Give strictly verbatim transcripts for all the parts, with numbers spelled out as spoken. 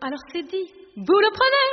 Alors c'est dit, vous le prenez?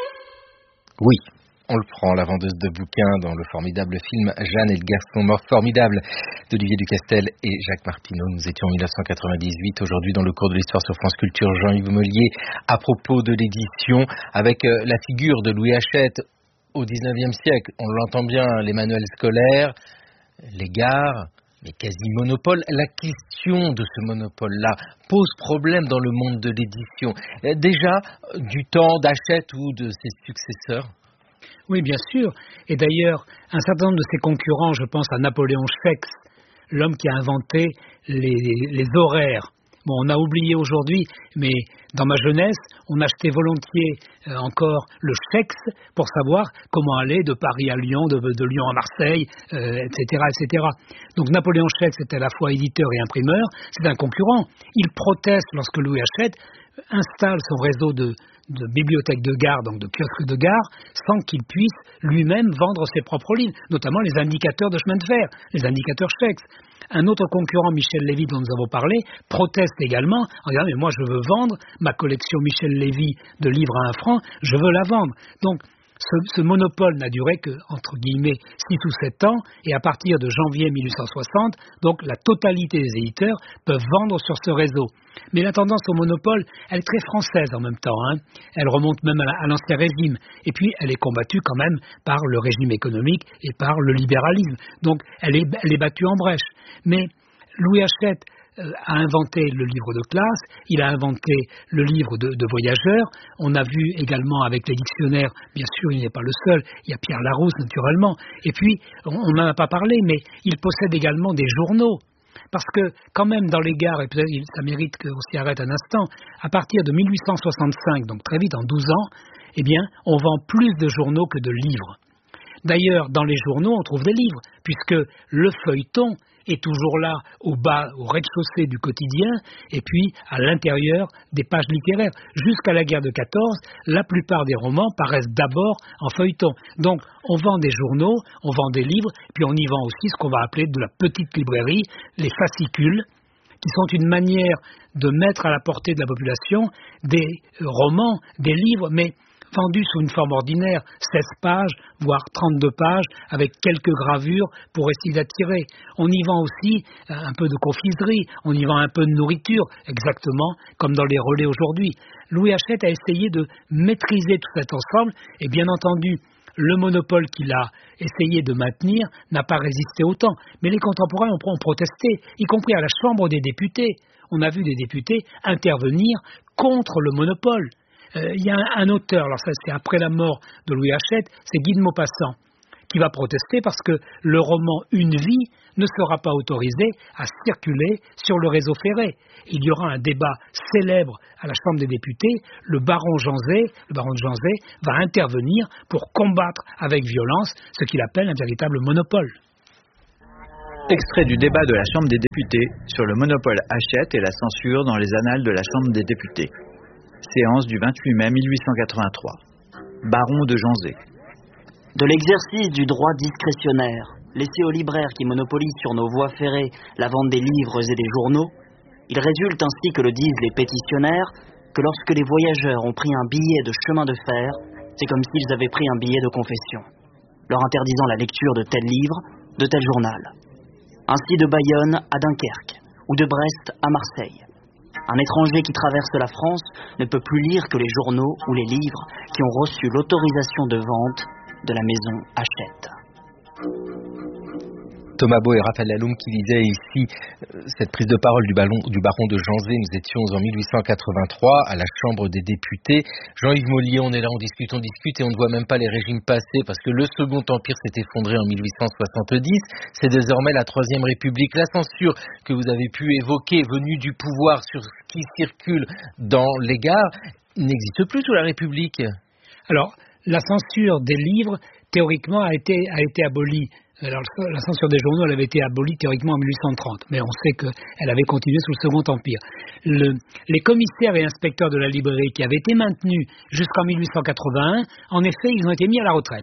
Oui, on le prend, la vendeuse de bouquins dans le formidable film Jeanne et le garçon mort formidable d'Olivier Ducastel et Jacques Martineau. Nous étions en mille neuf cent quatre-vingt-dix-huit, aujourd'hui dans le cours de l'histoire sur France Culture, Jean-Yves Mollier, à propos de l'édition, avec la figure de Louis Hachette au dix-neuvième siècle. On l'entend bien, les manuels scolaires, les gares, mais quasi-monopole. La question de ce monopole-là pose problème dans le monde de l'édition. Déjà, du temps d'Hachette ou de ses successeurs? Oui, bien sûr. Et d'ailleurs, un certain nombre de ses concurrents, je pense à Napoléon Schex, l'homme qui a inventé les, les horaires. Bon, on a oublié aujourd'hui, mais dans ma jeunesse, on achetait volontiers euh, encore le Schex pour savoir comment aller de Paris à Lyon, de, de Lyon à Marseille, euh, et cetera, et cetera. Donc Napoléon Schex était à la fois éditeur et imprimeur, c'est un concurrent. Il proteste lorsque Louis Hachette installe son réseau de, de bibliothèques de gare, donc de kiosques de gare, sans qu'il puisse lui-même vendre ses propres livres, notamment les indicateurs de chemin de fer, les indicateurs Schex. Un autre concurrent, Michel Lévy, dont nous avons parlé, proteste également en disant « mais moi je veux vendre ma collection Michel Lévy de livres à un franc, je veux la vendre ». Donc ce, ce monopole n'a duré que, entre guillemets, six ou sept ans, et à partir de janvier mille huit cent soixante, donc la totalité des éditeurs peuvent vendre sur ce réseau. Mais la tendance au monopole, elle est très française en même temps, hein. Elle remonte même à, la, à l'ancien régime, et puis elle est combattue quand même par le régime économique et par le libéralisme. Donc elle est, elle est battue en brèche. Mais Louis Hachette euh, a inventé le livre de classe, il a inventé le livre de, de voyageurs. On a vu également avec les dictionnaires, bien sûr il n'est pas le seul, il y a Pierre Larousse naturellement. Et puis, on n'en a pas parlé, mais il possède également des journaux. Parce que quand même dans les gares, et peut-être ça mérite qu'on s'y arrête un instant, à partir de mille huit cent soixante-cinq, donc très vite en douze ans, eh bien on vend plus de journaux que de livres. D'ailleurs, dans les journaux, on trouve des livres, puisque le feuilleton est toujours là, au bas, au rez-de-chaussée du quotidien, et puis à l'intérieur des pages littéraires. Jusqu'à la guerre de quatorze, la plupart des romans paraissent d'abord en feuilleton. Donc, on vend des journaux, on vend des livres, puis on y vend aussi ce qu'on va appeler de la petite librairie, les fascicules, qui sont une manière de mettre à la portée de la population des romans, des livres, mais vendus sous une forme ordinaire, seize pages, voire trente-deux pages, avec quelques gravures pour essayer d'attirer. On y vend aussi un peu de confiserie, on y vend un peu de nourriture, exactement comme dans les relais aujourd'hui. Louis Hachette a essayé de maîtriser tout cet ensemble, et bien entendu, le monopole qu'il a essayé de maintenir n'a pas résisté autant. Mais les contemporains ont protesté, y compris à la Chambre des députés. On a vu des députés intervenir contre le monopole. Il euh, y a un, un auteur, alors ça c'est après la mort de Louis Hachette, c'est Guy de Maupassant, qui va protester parce que le roman Une vie ne sera pas autorisé à circuler sur le réseau ferré. Il y aura un débat célèbre à la Chambre des députés, le baron Janzé, le baron de Janzé va intervenir pour combattre avec violence ce qu'il appelle un véritable monopole. Extrait du débat de la Chambre des députés sur le monopole Hachette et la censure dans les annales de la Chambre des députés. Séance du vingt-huit mai mille huit cent quatre-vingt-trois. Baron de Janzé. De l'exercice du droit discrétionnaire, laissé aux libraires qui monopolisent sur nos voies ferrées la vente des livres et des journaux, il résulte ainsi que le disent les pétitionnaires, que lorsque les voyageurs ont pris un billet de chemin de fer, c'est comme s'ils avaient pris un billet de confession, leur interdisant la lecture de tel livre, de tel journal. Ainsi de Bayonne à Dunkerque, ou de Brest à Marseille. Un étranger qui traverse la France ne peut plus lire que les journaux ou les livres qui ont reçu l'autorisation de vente de la maison Hachette. Thomas Beau et Raphaël Laloum qui lisaient ici euh, cette prise de parole du, ballon, du baron de Janzé. Nous étions en mille huit cent quatre-vingt-trois à la Chambre des députés. Jean-Yves Mollier, on est là, on discute, on discute et on ne voit même pas les régimes passer parce que le Second Empire s'est effondré en mille huit cent soixante-dix. C'est désormais la Troisième République. La censure que vous avez pu évoquer, venue du pouvoir sur ce qui circule dans les gares, n'existe plus sous la République. Alors, la censure des livres, théoriquement, a été, a été abolie. Alors, la censure des journaux, elle avait été abolie théoriquement en mille huit cent trente, mais on sait qu'elle avait continué sous le Second Empire. Le, les commissaires et inspecteurs de la librairie qui avaient été maintenus jusqu'en mille huit cent quatre-vingt-un, en effet, ils ont été mis à la retraite.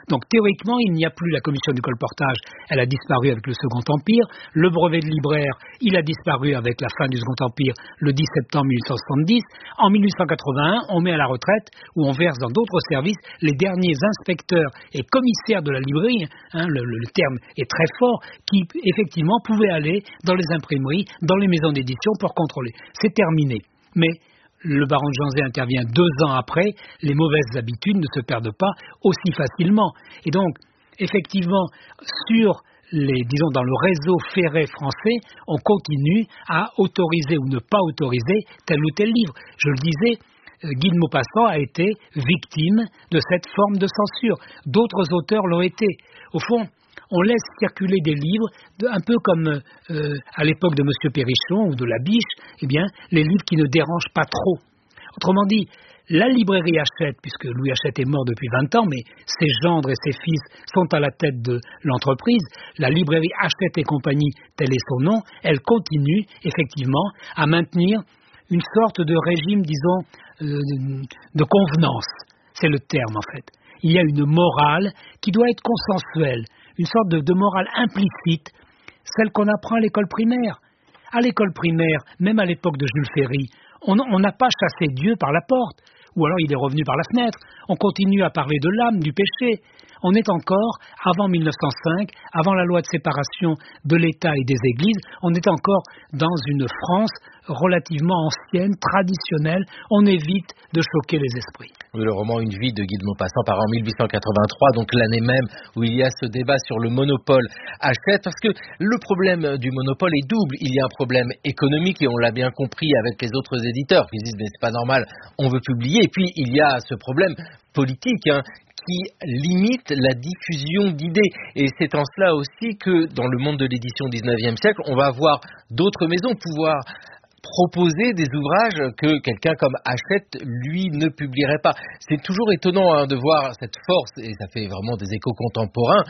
Donc théoriquement, il n'y a plus la commission du colportage, elle a disparu avec le Second Empire. Le brevet de libraire, il a disparu avec la fin du Second Empire, le dix septembre mille huit cent soixante-dix. En mille huit cent quatre-vingt-un, on met à la retraite, où on verse dans d'autres services les derniers inspecteurs et commissaires de la librairie, hein, le, le, le terme est très fort, qui effectivement pouvaient aller dans les imprimeries, dans les maisons d'édition pour contrôler. C'est terminé. Mais le baron de Janzé intervient deux ans après, les mauvaises habitudes ne se perdent pas aussi facilement. Et donc, effectivement, sur les, disons, dans le réseau ferré français, on continue à autoriser ou ne pas autoriser tel ou tel livre. Je le disais, Guy de Maupassant a été victime de cette forme de censure. D'autres auteurs l'ont été. Au fond, on laisse circuler des livres, un peu comme euh, à l'époque de M. Perrichon ou de Labiche, eh bien, les livres qui ne dérangent pas trop. Autrement dit, la librairie Hachette, puisque Louis Hachette est mort depuis vingt ans, mais ses gendres et ses fils sont à la tête de l'entreprise, la librairie Hachette et compagnie, tel est son nom, elle continue effectivement à maintenir une sorte de régime, disons, euh, de convenance. C'est le terme en fait. Il y a une morale qui doit être consensuelle, une sorte de, de morale implicite, celle qu'on apprend à l'école primaire. À l'école primaire, même à l'époque de Jules Ferry, on n'a pas chassé Dieu par la porte, ou alors il est revenu par la fenêtre. On continue à parler de l'âme, du péché. On est encore, avant mille neuf cent cinq, avant la loi de séparation de l'État et des Églises, on est encore dans une France relativement ancienne, traditionnelle. On évite de choquer les esprits. Oui, le roman Une vie de Guy de Maupassant paraît en mille huit cent quatre-vingt-trois, donc l'année même où il y a ce débat sur le monopole Hachette, parce que le problème du monopole est double. Il y a un problème économique, et on l'a bien compris avec les autres éditeurs qui disent mais c'est pas normal, on veut publier, et puis il y a ce problème politique, hein, qui limite la diffusion d'idées. Et c'est en cela aussi que dans le monde de l'édition du dix-neuvième siècle, on va voir d'autres maisons pouvoir proposer des ouvrages que quelqu'un comme Hachette, lui, ne publierait pas. C'est toujours étonnant hein, de voir cette force, et ça fait vraiment des échos contemporains,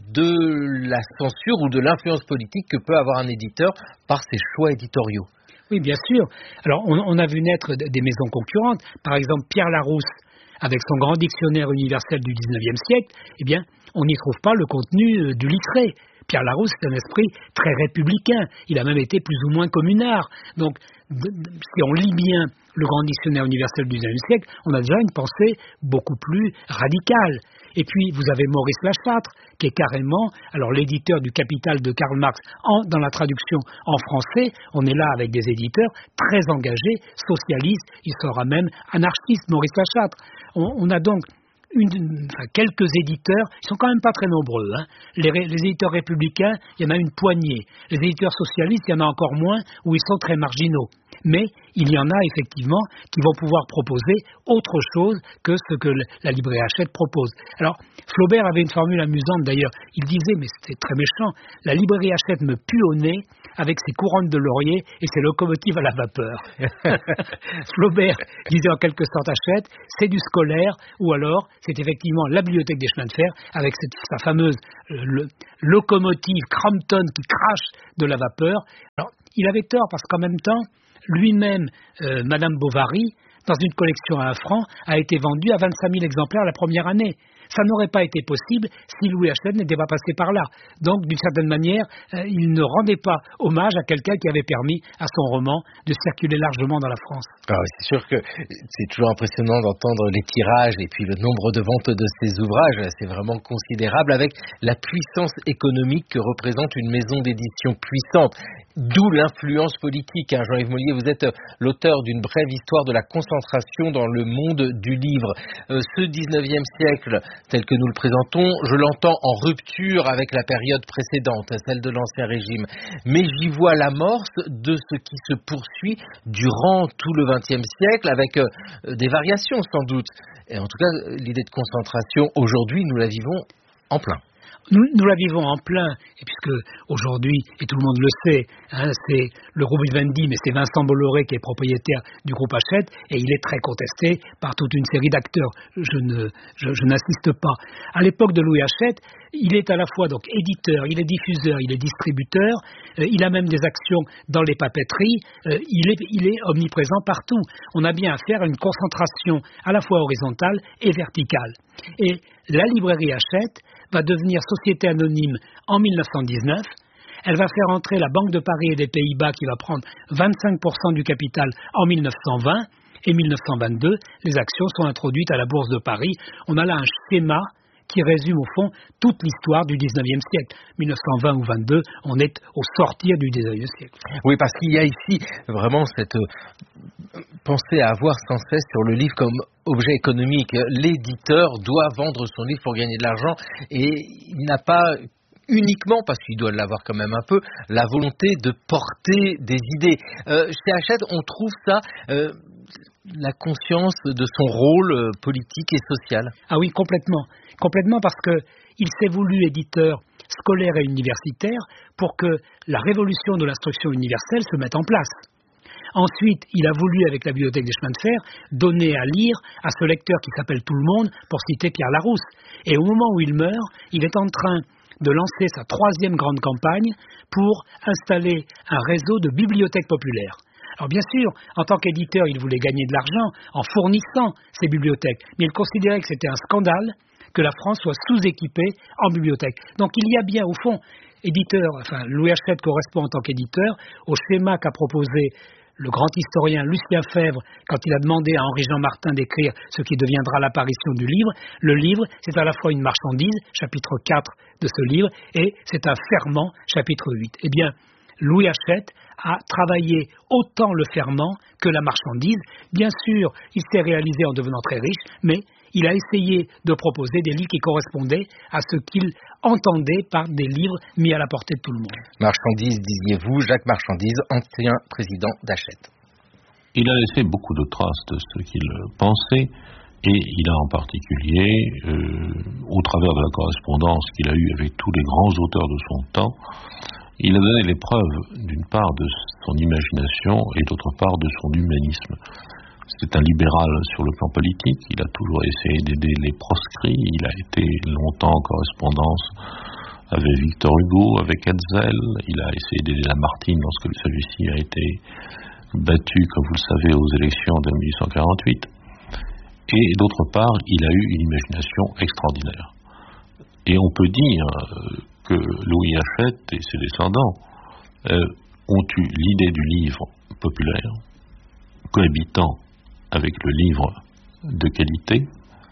de la censure ou de l'influence politique que peut avoir un éditeur par ses choix éditoriaux. Oui, bien sûr. Alors, on, on a vu naître des maisons concurrentes. Par exemple, Pierre Larousse, avec son grand dictionnaire universel du dix-neuvième siècle, eh bien, on n'y trouve pas le contenu du littré. Pierre Larousse, c'est un esprit très républicain. Il a même été plus ou moins communard. Donc, si on lit bien le grand dictionnaire universel du dix-neuvième siècle, on a déjà une pensée beaucoup plus radicale. Et puis, vous avez Maurice Lachâtre, qui est carrément, alors l'éditeur du Capital de Karl Marx, en, dans la traduction en français, on est là avec des éditeurs très engagés, socialistes, il sera même anarchiste, Maurice Lachâtre. On, on a donc Une, enfin, quelques éditeurs, ils sont quand même pas très nombreux. Hein. Les, les éditeurs républicains, il y en a une poignée. Les éditeurs socialistes, il y en a encore moins, où ils sont très marginaux. Mais il y en a effectivement qui vont pouvoir proposer autre chose que ce que la librairie Hachette propose. Alors, Flaubert avait une formule amusante d'ailleurs. Il disait, mais c'était très méchant, la librairie Hachette me pue au nez avec ses couronnes de laurier et ses locomotives à la vapeur. Flaubert disait en quelque sorte Hachette, c'est du scolaire, ou alors c'est effectivement la bibliothèque des chemins de fer avec cette, sa fameuse euh, le, locomotive Crampton qui crache de la vapeur. Alors, il avait tort parce qu'en même temps, lui-même, euh, Madame Bovary, dans une collection à un franc, a été vendue à vingt-cinq mille exemplaires la première année. Ça n'aurait pas été possible si Louis Hachette n'était pas passé par là. Donc, d'une certaine manière, euh, il ne rendait pas hommage à quelqu'un qui avait permis à son roman de circuler largement dans la France. Alors, c'est sûr que c'est toujours impressionnant d'entendre les tirages et puis le nombre de ventes de ces ouvrages. C'est vraiment considérable avec la puissance économique que représente une maison d'édition puissante. D'où l'influence politique. Hein. Jean-Yves Mollier, vous êtes l'auteur d'une brève histoire de la concentration dans le monde du livre. Euh, ce dix-neuvième siècle, tel que nous le présentons, je l'entends en rupture avec la période précédente, celle de l'Ancien Régime. Mais j'y vois l'amorce de ce qui se poursuit durant tout le vingtième siècle, avec euh, des variations sans doute. Et en tout cas, l'idée de concentration, aujourd'hui, nous la vivons en plein. Nous, nous la vivons en plein, et puisque aujourd'hui, et tout le monde le sait, hein, c'est le groupe Vivendi, mais c'est Vincent Bolloré qui est propriétaire du groupe Hachette, et il est très contesté par toute une série d'acteurs. Je, ne, je, je n'insiste pas. À l'époque de Louis Hachette, il est à la fois donc éditeur, il est diffuseur, il est distributeur, euh, il a même des actions dans les papeteries, euh, il, est, il est omniprésent partout. On a bien affaire à une concentration à la fois horizontale et verticale. Et la librairie Hachette va devenir société anonyme en mille neuf cent dix-neuf. Elle va faire entrer la Banque de Paris et des Pays-Bas qui va prendre vingt-cinq pour cent du capital en mille neuf cent vingt. Et mille neuf cent vingt-deux, les actions sont introduites à la Bourse de Paris. On a là un schéma qui résume au fond toute l'histoire du dix-neuvième siècle. mille neuf cent vingt ou vingt-deux, on est au sortir du dix-neuvième siècle. Oui, parce qu'il y a ici vraiment cette euh, pensée à avoir sans cesse sur le livre comme objet économique. L'éditeur doit vendre son livre pour gagner de l'argent et il n'a pas uniquement, parce qu'il doit l'avoir quand même un peu, la volonté de porter des idées. Euh, chez Hachette, on trouve ça... Euh, la conscience de son rôle politique et social. Ah oui, complètement. Complètement parce qu'il s'est voulu éditeur scolaire et universitaire pour que la révolution de l'instruction universelle se mette en place. Ensuite, il a voulu, avec la bibliothèque des chemins de fer, donner à lire à ce lecteur qui s'appelle Tout le monde, pour citer Pierre Larousse. Et au moment où il meurt, il est en train de lancer sa troisième grande campagne pour installer un réseau de bibliothèques populaires. Alors bien sûr, en tant qu'éditeur, il voulait gagner de l'argent en fournissant ces bibliothèques, mais il considérait que c'était un scandale que la France soit sous-équipée en bibliothèques. Donc il y a bien, au fond, éditeur, enfin Louis Hachette correspond en tant qu'éditeur au schéma qu'a proposé le grand historien Lucien Febvre quand il a demandé à Henri-Jean Martin d'écrire ce qui deviendra l'apparition du livre. Le livre, c'est à la fois une marchandise, chapitre quatre de ce livre, et c'est un ferment, chapitre huit. Eh bien, Louis Hachette a travaillé autant le ferment que la marchandise. Bien sûr, il s'est réalisé en devenant très riche, mais il a essayé de proposer des livres qui correspondaient à ce qu'il entendait par des livres mis à la portée de tout le monde. Marchandise, disiez-vous, Jacques Marchandise, ancien président d'Hachette. Il a laissé beaucoup de traces de ce qu'il pensait, et il a en particulier, euh, au travers de la correspondance qu'il a eue avec tous les grands auteurs de son temps, il a donné les preuves, d'une part, de son imagination et d'autre part, de son humanisme. C'est un libéral sur le plan politique, il a toujours essayé d'aider les proscrits, il a été longtemps en correspondance avec Victor Hugo, avec Hetzel, il a essayé d'aider Lamartine lorsque celui-ci a été battu, comme vous le savez, aux élections de mille huit cent quarante-huit. Et d'autre part, il a eu une imagination extraordinaire. Et on peut dire que Louis Hachette et ses descendants euh, ont eu l'idée du livre populaire, cohabitant avec le livre de qualité.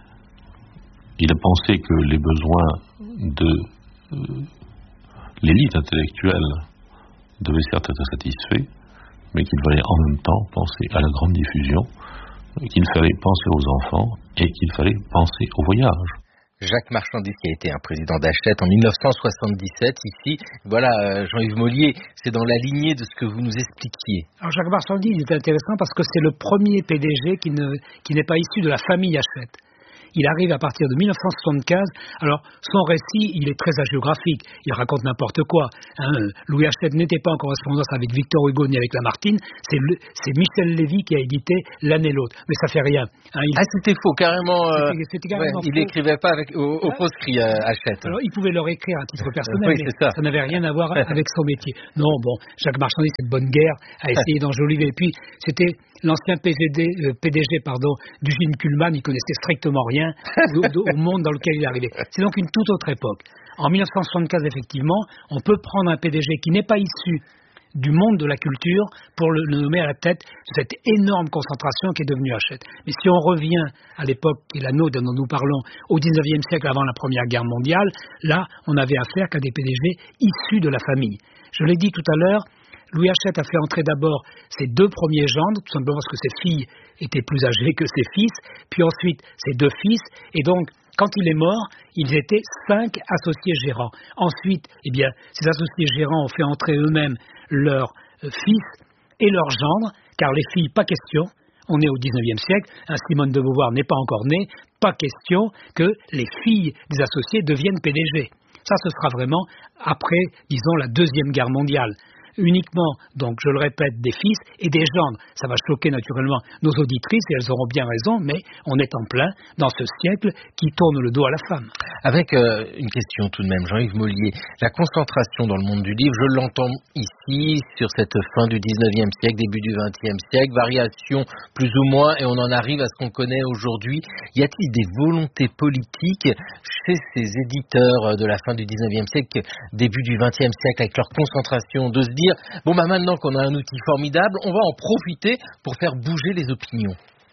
Il a pensé que les besoins de euh, l'élite intellectuelle devaient certes être satisfaits, mais qu'il fallait en même temps penser à la grande diffusion, qu'il fallait penser aux enfants et qu'il fallait penser au voyage. Jacques Marchandise, qui a été un président d'Hachette en mille neuf cent soixante-dix-sept, ici, voilà, Jean-Yves Mollier, c'est dans la lignée de ce que vous nous expliquiez. Alors Jacques Marchandise est intéressant parce que c'est le premier P D G qui, ne, qui n'est pas issu de la famille Hachette. Il arrive à partir de mille neuf cent soixante-quinze. Alors, son récit, il est très hagiographique. Il raconte n'importe quoi. Hein. Louis Hachette n'était pas en correspondance avec Victor Hugo ni avec Lamartine. C'est, le, c'est Michel Lévy qui a édité l'un et l'autre. Mais ça fait rien. Hein, il... Ah, c'était faux, carrément. Euh... C'était, c'était carrément ouais, faux. Il n'écrivait pas avec, au, au proscrit, euh, Hachette. Alors, il pouvait leur écrire à titre personnel, oui, mais ça. ça n'avait rien à voir avec son métier. Non, bon, Jacques Marchandise, cette bonne guerre, a essayé d'enjoliver. Et puis, c'était l'ancien P D G, euh, P D G pardon, du Gilles Kuhlmann, il connaissait strictement rien au, au monde dans lequel il est arrivé. C'est donc une toute autre époque. En mille neuf cent soixante-quinze, effectivement, on peut prendre un P D G qui n'est pas issu du monde de la culture pour le, le nommer à la tête de cette énorme concentration qui est devenue Hachette. Mais si on revient à l'époque qui est la nôtre dont nous parlons, au dix-neuvième siècle avant la Première Guerre mondiale, là, on avait affaire qu'à des P D G issus de la famille. Je l'ai dit tout à l'heure, Louis Hachette a fait entrer d'abord ses deux premiers gendres, tout simplement parce que ses filles étaient plus âgées que ses fils, puis ensuite ses deux fils, et donc, quand il est mort, ils étaient cinq associés gérants. Ensuite, eh bien, ces associés gérants ont fait entrer eux-mêmes leurs fils et leurs gendres, car les filles, pas question, on est au dix-neuvième siècle, hein, Simone de Beauvoir n'est pas encore née, pas question que les filles des associés deviennent P D G. Ça, ce sera vraiment après, disons, la Deuxième Guerre mondiale. uniquement, donc je le répète, des fils et des gendres. Ça va choquer naturellement nos auditrices et elles auront bien raison, mais on est en plein dans ce siècle qui tourne le dos à la femme. Avec euh, une question tout de même, Jean-Yves Mollier, la concentration dans le monde du livre, je l'entends ici sur cette fin du dix-neuvième siècle, début du vingtième siècle, variation plus ou moins, et on en arrive à ce qu'on connaît aujourd'hui. Y a-t-il des volontés politiques chez ces éditeurs de la fin du dix-neuvième siècle, début du vingtième siècle, avec leur concentration, de se dire, bon bah maintenant qu'on a un outil formidable, on va en profiter pour faire bouger les opinions?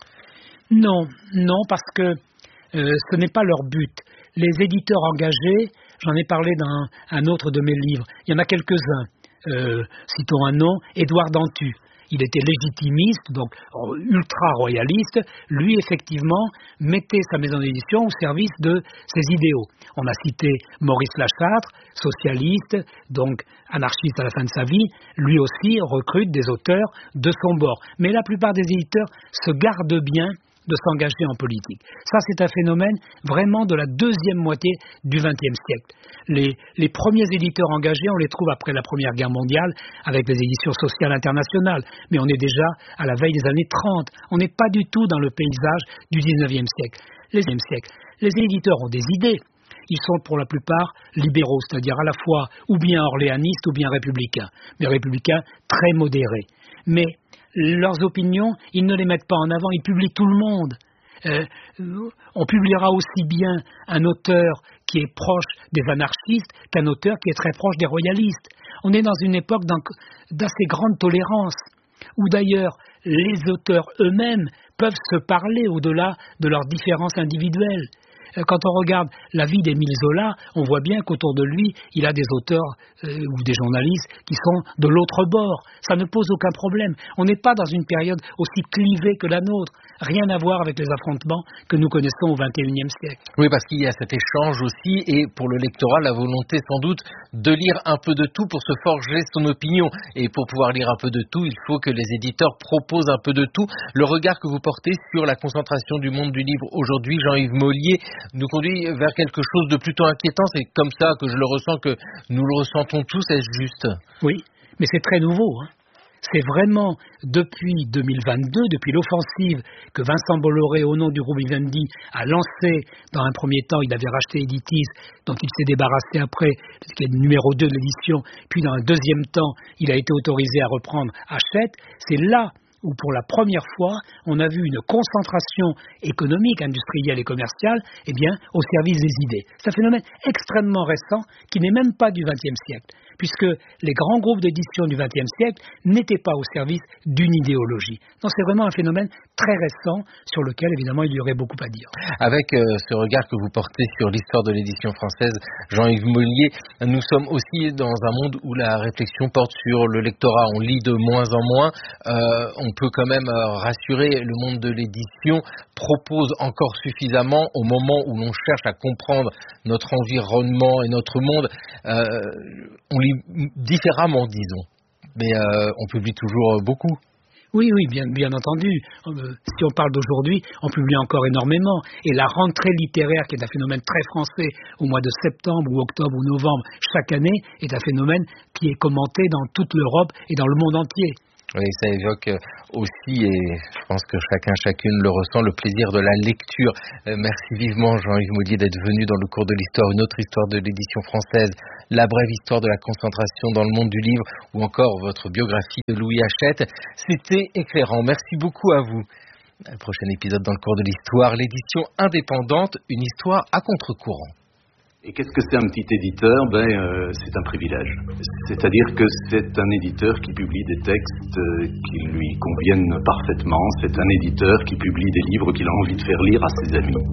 Non, non, parce que euh, ce n'est pas leur but. Les éditeurs engagés, j'en ai parlé dans un autre de mes livres, il y en a quelques-uns, euh, citons un nom, Édouard Dantu. Il était légitimiste, donc ultra-royaliste. Lui, effectivement, mettait sa maison d'édition au service de ses idéaux. On a cité Maurice Lachâtre, socialiste, donc anarchiste à la fin de sa vie. Lui aussi recrute des auteurs de son bord. Mais la plupart des éditeurs se gardent bien de s'engager en politique. Ça, c'est un phénomène vraiment de la deuxième moitié du vingtième siècle. Les, les premiers éditeurs engagés, on les trouve après la Première Guerre mondiale avec les éditions sociales internationales. Mais on est déjà à la veille des années trente. On n'est pas du tout dans le paysage du dix-neuvième siècle. Les vingtième siècle. Les éditeurs ont des idées. Ils sont pour la plupart libéraux, c'est-à-dire à la fois ou bien orléanistes ou bien républicains. Mais républicains très modérés. Mais leurs opinions, ils ne les mettent pas en avant, ils publient tout le monde. Euh, on publiera aussi bien un auteur qui est proche des anarchistes qu'un auteur qui est très proche des royalistes. On est dans une époque d'assez grande tolérance, où d'ailleurs les auteurs eux-mêmes peuvent se parler au-delà de leurs différences individuelles. Quand on regarde la vie d'Émile Zola, on voit bien qu'autour de lui, il a des auteurs euh, ou des journalistes qui sont de l'autre bord. Ça ne pose aucun problème. On n'est pas dans une période aussi clivée que la nôtre. Rien à voir avec les affrontements que nous connaissons au vingt et unième siècle. Oui, parce qu'il y a cet échange aussi, et pour le lectorat, la volonté sans doute de lire un peu de tout pour se forger son opinion. Et pour pouvoir lire un peu de tout, il faut que les éditeurs proposent un peu de tout. Le regard que vous portez sur la concentration du monde du livre aujourd'hui, Jean-Yves Mollier, nous conduit vers quelque chose de plutôt inquiétant. C'est comme ça que je le ressens, que nous le ressentons tous, est-ce juste? Oui, mais c'est très nouveau, hein. C'est vraiment depuis deux mille vingt-deux, depuis l'offensive que Vincent Bolloré, au nom du groupe Vivendi, a lancé. Dans un premier temps, il avait racheté Editis, dont il s'est débarrassé après, qui est le numéro deux de l'édition. Puis dans un deuxième temps, il a été autorisé à reprendre Hachette. C'est là où pour la première fois, on a vu une concentration économique, industrielle et commerciale, eh bien, au service des idées. C'est un phénomène extrêmement récent qui n'est même pas du vingtième siècle, puisque les grands groupes d'édition du vingtième siècle n'étaient pas au service d'une idéologie. Donc c'est vraiment un phénomène très récent sur lequel, évidemment, il y aurait beaucoup à dire. Avec euh, ce regard que vous portez sur l'histoire de l'édition française, Jean-Yves Mollier, nous sommes aussi dans un monde où la réflexion porte sur le lectorat. On lit de moins en moins. Euh, on peut quand même euh, rassurer, le monde de l'édition propose encore suffisamment au moment où l'on cherche à comprendre notre environnement et notre monde. Euh, on lit différemment, disons, mais euh, on publie toujours beaucoup. Oui, oui, bien, bien entendu. Euh, si on parle d'aujourd'hui, on publie encore énormément. Et la rentrée littéraire, qui est un phénomène très français, au mois de septembre ou octobre ou novembre, chaque année, est un phénomène qui est commenté dans toute l'Europe et dans le monde entier. Oui, ça évoque aussi, et je pense que chacun, chacune le ressent, le plaisir de la lecture. Euh, merci vivement, Jean-Yves Mollier, d'être venu dans le cours de l'histoire, une autre histoire de l'édition française, la brève histoire de la concentration dans le monde du livre, ou encore votre biographie de Louis Hachette. C'était éclairant. Merci beaucoup à vous. Le prochain épisode dans le cours de l'histoire, l'édition indépendante, une histoire à contre-courant. Et qu'est-ce que c'est un petit éditeur? Ben, euh, c'est un privilège. C'est-à-dire que c'est un éditeur qui publie des textes euh, qui lui conviennent parfaitement. C'est un éditeur qui publie des livres qu'il a envie de faire lire à ses amis.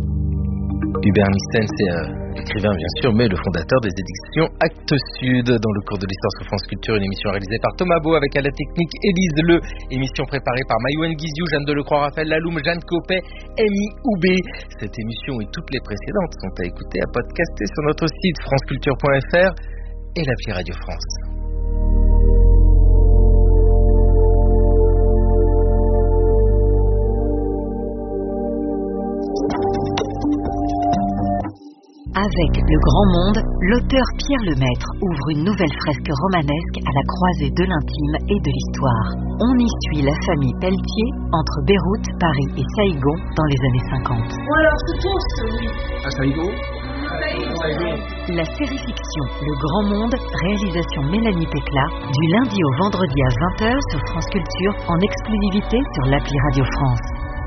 Hubert Nissen, c'est un écrivain bien sûr, mais le fondateur des éditions Actes Sud. Dans le cours de l'histoire sur France Culture, une émission réalisée par Thomas Beau avec à la technique Élise Le. Émission préparée par Mayouen Guizou, Jeanne Delecroix, Raphaël Laloum, Jeanne Copet, Amy Houbé. Cette émission et toutes les précédentes sont à écouter, à podcaster sur notre site franceculture point f r et l'appli Radio France. Avec Avec Le Grand Monde, l'auteur Pierre Lemaître ouvre une nouvelle fresque romanesque à la croisée de l'intime et de l'histoire. On y suit la famille Pelletier entre Beyrouth, Paris et Saïgon dans les années cinquante. Bon alors, c'est toi, oui. À Saïgon ? La série fiction Le Grand Monde, réalisation Mélanie Pécla, du lundi au vendredi à vingt heures sur France Culture, en exclusivité sur l'appli Radio France.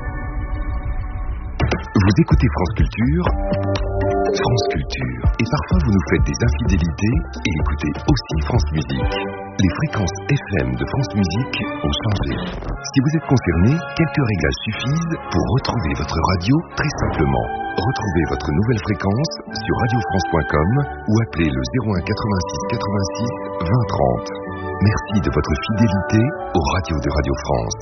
Vous écoutez France Culture, France Culture, et parfois vous nous faites des infidélités et écoutez aussi France Musique. Les fréquences F M de France Musique ont changé. Si vous êtes concerné, quelques réglages suffisent pour retrouver votre radio très simplement. Retrouvez votre nouvelle fréquence sur radio france point com ou appelez le zéro un quatre-vingt-six quatre-vingt-six vingt trente. Merci de votre fidélité aux radios de Radio France.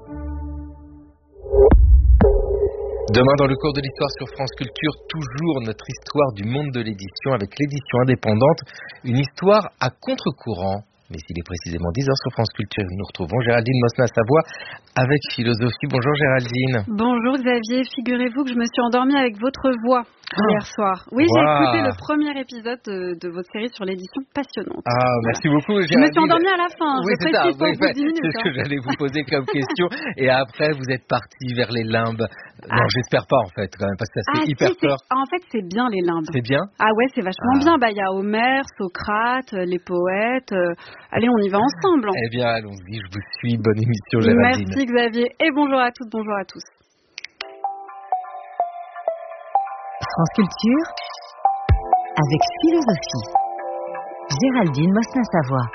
Demain, dans le cours de l'histoire sur France Culture, toujours notre histoire du monde de l'édition avec l'édition indépendante. Une histoire à contre-courant. Mais s'il est précisément dix heures sur France Culture, nous retrouvons Géraldine Mosna-Savoie avec Philosophie. Bonjour Géraldine. Bonjour Xavier, figurez-vous que je me suis endormie avec votre voix hier soir. Oui, wow. J'ai écouté le premier épisode de, de votre série sur l'édition passionnante. Ah, voilà. Merci beaucoup Géraldine. Je me suis endormie à la fin, oui, je précise pour oui, dix minutes. C'est ce que j'allais vous poser comme question. Et après, vous êtes parti vers les limbes. Ah. Non, j'espère pas en fait, quand même, parce que ça fait ah, hyper si, peur. En fait, c'est bien les limbes. C'est bien. Ah ouais, c'est vachement ah. bien. Bah, il y a Homère, Socrate, les poètes. Euh... Allez, on y va ensemble. Eh bien, allons-y, je vous suis. Bonne émission, Géraldine. Merci Xavier. Et bonjour à toutes, bonjour à tous. France Culture, avec Philosophie. Géraldine Mosna-Savoie.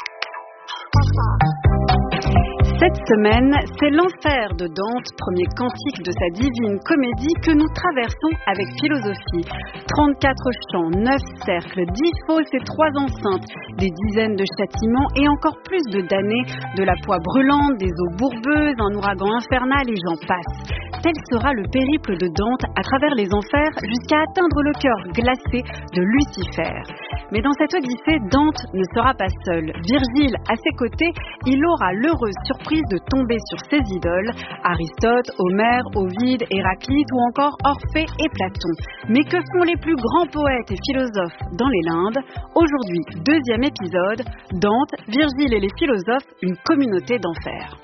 Cette semaine, c'est l'enfer de Dante, premier cantique de sa divine comédie que nous traversons avec Philosophie. trente-quatre chants, neuf cercles, dix fosses et trois enceintes, des dizaines de châtiments et encore plus de damnés, de la poix brûlante, des eaux bourbeuses, un ouragan infernal et j'en passe. Tel sera le périple de Dante à travers les enfers jusqu'à atteindre le cœur glacé de Lucifer. Mais dans cette odyssée, Dante ne sera pas seul. Virgile, à ses côtés, il aura l'heureuse surprise de tomber sur ses idoles, Aristote, Homère, Ovide, Héraclite ou encore Orphée et Platon. Mais que font les plus grands poètes et philosophes dans les limbes ? Aujourd'hui, deuxième épisode, Dante, Virgile et les philosophes, une communauté d'enfer.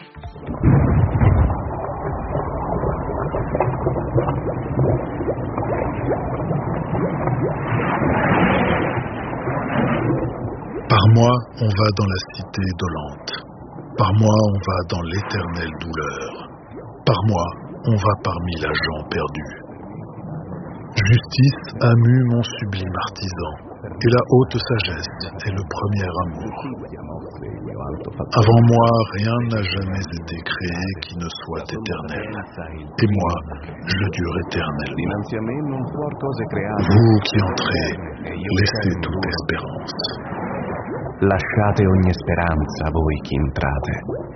Par moi, on va dans la cité dolente. Par moi, on va dans l'éternelle douleur. Par moi, on va parmi la gent perdue. Justice a mu mon sublime artisan, et la haute sagesse est le premier amour. Avant moi, rien n'a jamais été créé qui ne soit éternel. Et moi, je dure éternellement. Vous qui entrez, laissez toute espérance. Lasciate ogni speranza, voi che entrate.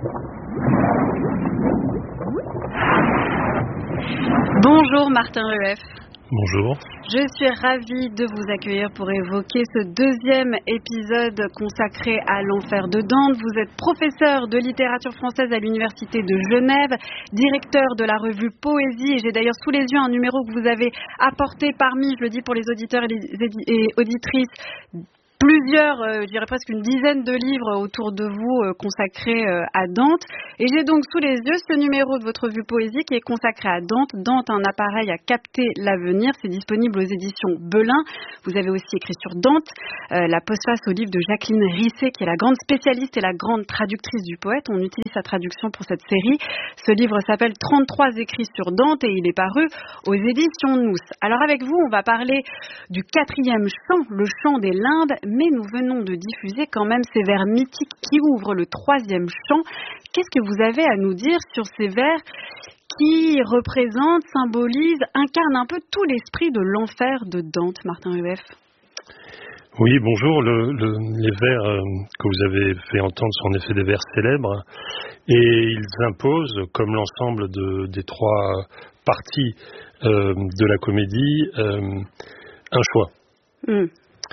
Bonjour Martin Rueff. Bonjour. Je suis ravie de vous accueillir pour évoquer ce deuxième épisode consacré à l'enfer de Dante. Vous êtes professeur de littérature française à l'Université de Genève, directeur de la revue Poésie, et j'ai d'ailleurs sous les yeux un numéro que vous avez apporté parmi, je le dis pour les auditeurs et les et auditrices, plusieurs, euh, je dirais presque une dizaine de livres autour de vous euh, consacrés euh, à Dante. Et j'ai donc sous les yeux ce numéro de votre revue Poésie qui est consacré à Dante. Dante, un appareil à capter l'avenir. C'est disponible aux éditions Belin. Vous avez aussi écrit sur Dante euh, la postface au livre de Jacqueline Risset, qui est la grande spécialiste et la grande traductrice du poète. On utilise sa traduction pour cette série. Ce livre s'appelle trente-trois écrits sur Dante et il est paru aux éditions Nous. Alors avec vous, on va parler du quatrième chant, le chant des limbes, mais nous venons de diffuser quand même ces vers mythiques qui ouvrent le troisième chant. Qu'est-ce que vous avez à nous dire sur ces vers qui représentent, symbolisent, incarnent un peu tout l'esprit de l'enfer de Dante, Martin Rueff? Oui, bonjour. Le, le, les vers euh, que vous avez fait entendre sont en effet des vers célèbres et ils imposent, comme l'ensemble de, des trois parties euh, de la comédie, euh, un choix. Mm.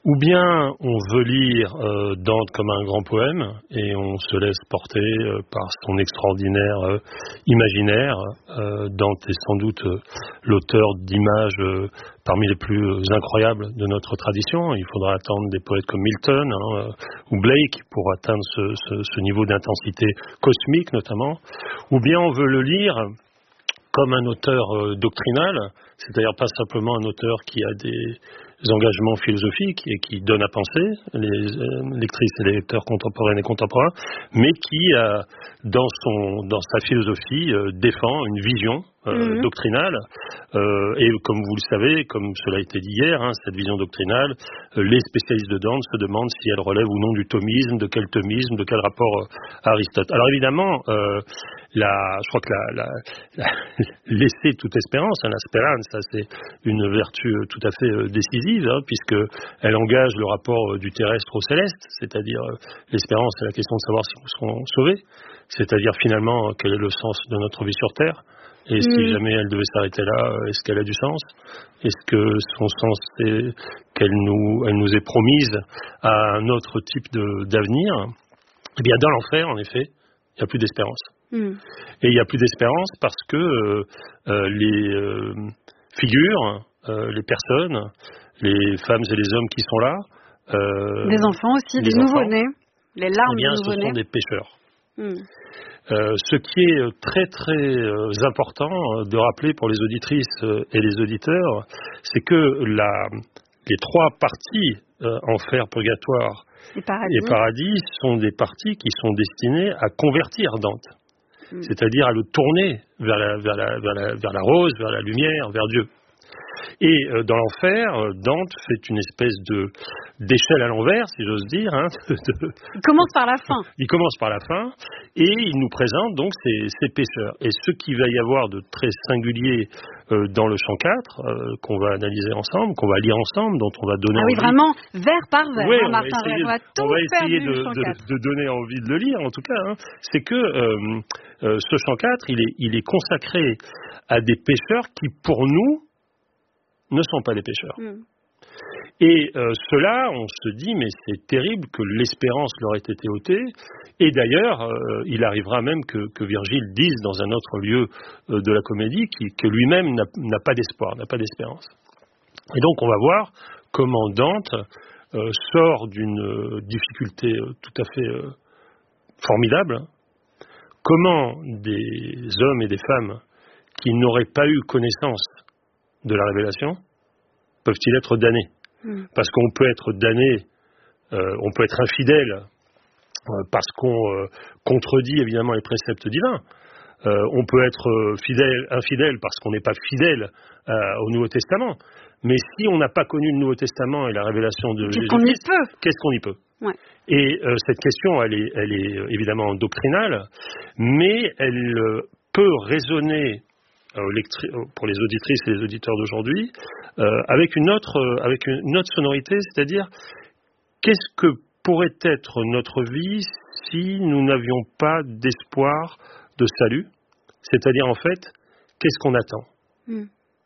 Ou bien on veut lire euh, Dante comme un grand poème et on se laisse porter euh, par son extraordinaire euh, imaginaire. Euh, Dante est sans doute euh, l'auteur d'images euh, parmi les plus euh, incroyables de notre tradition. Il faudra attendre des poètes comme Milton hein, euh, ou Blake pour atteindre ce, ce, ce niveau d'intensité cosmique notamment. Ou bien on veut le lire comme un auteur euh, doctrinal, c'est-à-dire pas simplement un auteur qui a des engagements philosophiques et qui donne à penser les euh, lectrices et les lecteurs contemporaines et contemporains, mais qui, euh, dans, son, dans sa philosophie, euh, défend une vision euh, mmh. doctrinale. Euh, et comme vous le savez, comme cela a été dit hier, hein, cette vision doctrinale, euh, les spécialistes de Dante se demandent si elle relève ou non du thomisme, de quel thomisme, de quel rapport euh, à Aristote. Alors évidemment, euh, la, je crois que la, la, la, laisser toute espérance, hein, l'espérance, ça c'est une vertu tout à fait euh, décisive, hein, puisqu'elle engage le rapport euh, du terrestre au céleste, c'est-à-dire euh, l'espérance, c'est la question de savoir si nous serons sauvés, c'est-à-dire finalement quel est le sens de notre vie sur Terre. Et si mmh. jamais elle devait s'arrêter là, est-ce qu'elle a du sens? Est-ce que son sens, c'est qu'elle nous, elle nous est promise à un autre type de, d'avenir? Eh bien, dans l'enfer, en effet, il n'y a plus d'espérance. Mmh. Et il n'y a plus d'espérance parce que euh, euh, les euh, figures, euh, les personnes, les femmes et les hommes qui sont là... Euh, des enfants aussi, des nouveau-nés, les larmes eh bien, des nouveau-nés. Ce sont des pécheurs. Mmh. Euh, ce qui est très très euh, important de rappeler pour les auditrices et les auditeurs, c'est que la, les trois parties, euh, enfer, purgatoire et paradis. et paradis, sont des parties qui sont destinées à convertir Dante, mmh. c'est-à-dire à le tourner vers la, vers, la, vers, la, vers la rose, vers la lumière, vers Dieu. Et euh, dans l'enfer, Dante fait une espèce de d'échelle à l'envers, si j'ose dire. Hein, de, de... Il commence par la fin. Il commence par la fin, et il nous présente donc ces, ces pécheurs. Et ce qu'il va y avoir de très singulier euh, dans le chant quatre, euh, qu'on va analyser ensemble, qu'on va lire ensemble, dont on va donner ah oui, envie. vraiment, vers par vers, oui, hein, on Martin va essayer, on va, tout on va essayer faire de, du chant de, quatre. de donner envie de le lire, en tout cas. Hein. C'est que euh, euh, ce chant quatre, il est, il est consacré à des pécheurs qui, pour nous, ne sont pas des pécheurs. Mm. Et euh, cela, on se dit, mais c'est terrible que l'espérance leur ait été ôtée. Et d'ailleurs, euh, il arrivera même que, que Virgile dise dans un autre lieu euh, de la comédie qui, que lui-même n'a, n'a pas d'espoir, n'a pas d'espérance. Et donc, on va voir comment Dante euh, sort d'une euh, difficulté euh, tout à fait euh, formidable. Comment des hommes et des femmes qui n'auraient pas eu connaissance de la révélation, peuvent-ils être damnés? mmh. Parce qu'on peut être damné, euh, on peut être infidèle, euh, parce qu'on euh, contredit évidemment les préceptes divins. Euh, on peut être euh, fidèle, infidèle parce qu'on n'est pas fidèle euh, au Nouveau Testament. Mais si on n'a pas connu le Nouveau Testament et la révélation de Jésus-Christ, qu'est-ce qu'on y peut? Qu'est-ce qu'on y peut? Ouais. Et euh, cette question, elle est, elle est évidemment doctrinale, mais elle euh, peut résonner pour les auditrices et les auditeurs d'aujourd'hui, euh, avec une autre, euh, avec une autre sonorité, c'est-à-dire qu'est-ce que pourrait être notre vie si nous n'avions pas d'espoir de salut, c'est-à-dire en fait, qu'est-ce qu'on attend? mm.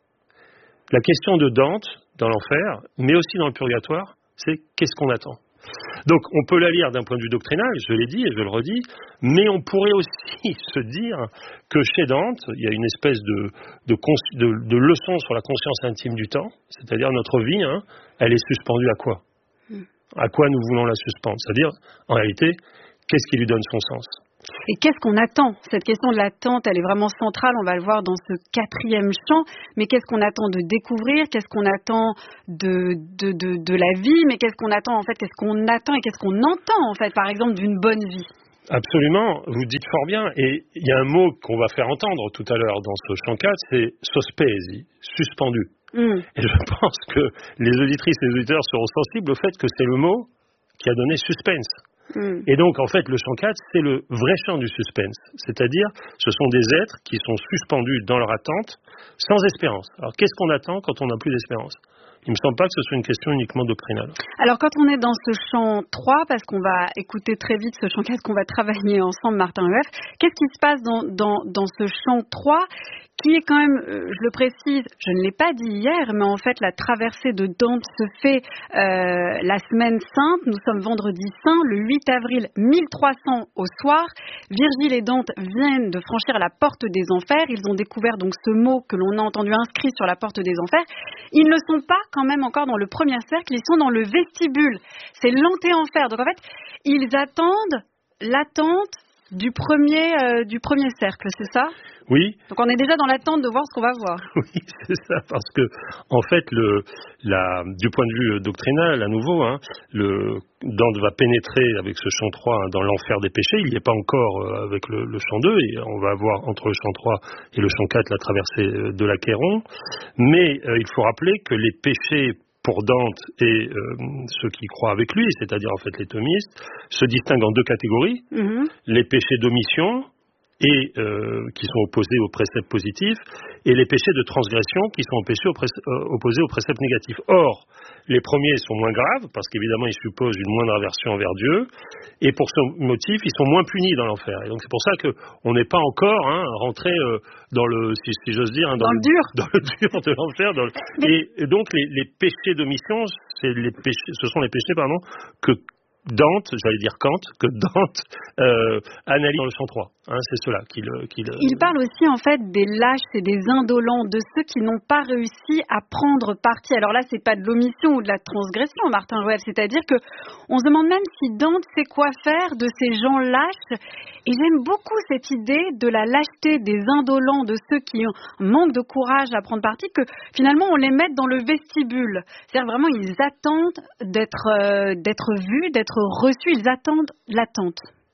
La question de Dante dans l'enfer, mais aussi dans le purgatoire, c'est qu'est-ce qu'on attend? Donc on peut la lire d'un point de vue doctrinal, je l'ai dit et je le redis, mais on pourrait aussi se dire que chez Dante, il y a une espèce de, de, de, de leçon sur la conscience intime du temps, c'est-à-dire notre vie, hein, elle est suspendue à quoi? mm. À quoi nous voulons la suspendre? C'est-à-dire, en réalité, qu'est-ce qui lui donne son sens? Et qu'est-ce qu'on attend? Cette question de l'attente, elle est vraiment centrale, on va le voir dans ce quatrième chant, mais qu'est-ce qu'on attend de découvrir? Qu'est-ce qu'on attend de, de, de, de la vie? Mais qu'est-ce qu'on attend en fait? Qu'est-ce qu'on attend et qu'est-ce qu'on entend en fait, par exemple, d'une bonne vie? Absolument, vous dites fort bien, et il y a un mot qu'on va faire entendre tout à l'heure dans ce chant quatre, c'est sospesi, suspendu. Mm. Et je pense que les auditrices et les auditeurs seront sensibles au fait que c'est le mot qui a donné suspense. Mm. Et donc, en fait, le chant quatre, c'est le vrai chant du suspense. C'est-à-dire, ce sont des êtres qui sont suspendus dans leur attente, sans espérance. Alors, qu'est-ce qu'on attend quand on n'a plus d'espérance? Il ne me semble pas que ce soit une question uniquement doctrinale. Alors, quand on est dans ce chant trois, parce qu'on va écouter très vite ce chant quatre, qu'on va travailler ensemble, Martin E F, qu'est-ce qui se passe dans, dans, dans ce chant trois qui est quand même, euh, je le précise, je ne l'ai pas dit hier, mais en fait la traversée de Dante se fait euh, la semaine sainte. Nous sommes vendredi saint, le huit avril mille trois cents au soir. Virgile et Dante viennent de franchir la porte des enfers. Ils ont découvert donc ce mot que l'on a entendu inscrit sur la porte des enfers. Ils ne sont pas quand même encore dans le premier cercle, ils sont dans le vestibule. C'est l'anté-enfer. Donc en fait, ils attendent l'attente du premier, euh, du premier cercle, c'est ça ? Oui. Donc on est déjà dans l'attente de voir ce qu'on va voir. Oui, c'est ça, parce que en fait, le, la, du point de vue doctrinal, à nouveau, hein, le, Dante va pénétrer avec ce chant trois hein, dans l'enfer des péchés. Il n'y est pas encore euh, avec le, le chant deux, et on va avoir entre le chant trois et le chant quatre la traversée de l'Achéron. Mais euh, il faut rappeler que les péchés pour Dante et euh, ceux qui croient avec lui, c'est-à-dire en fait les thomistes, se distinguent en deux catégories. Mm-hmm. Les péchés d'omission, et euh, qui sont opposés aux préceptes positifs, et les péchés de transgression qui sont opposés aux, pré- euh, opposés aux préceptes négatifs. Or, les premiers sont moins graves, parce qu'évidemment ils supposent une moindre aversion envers Dieu, et pour ce motif, ils sont moins punis dans l'enfer. Et donc c'est pour ça qu'on n'est pas encore hein, rentré euh, dans le, si, si j'ose dire, hein, dans, dans, le, le dur. dans le dur de l'enfer. Dans le... et, et donc les, les péchés d'omission, c'est les péchés, ce sont les péchés pardon, que Dante, j'allais dire Kant, que Dante euh, analyse dans le chant trois. Hein, c'est cela qu'il, qu'il... Il parle aussi en fait des lâches et des indolents, de ceux qui n'ont pas réussi à prendre parti. Alors là, c'est pas de l'omission ou de la transgression, Martin Rueff, c'est-à-dire que on se demande même si Dante sait quoi faire de ces gens lâches. Et j'aime beaucoup cette idée de la lâcheté des indolents, de ceux qui ont manque de courage à prendre parti, que finalement on les mette dans le vestibule. C'est-à-dire vraiment ils attendent d'être euh, d'être vus, d'être reçus, ils attendent l'attente.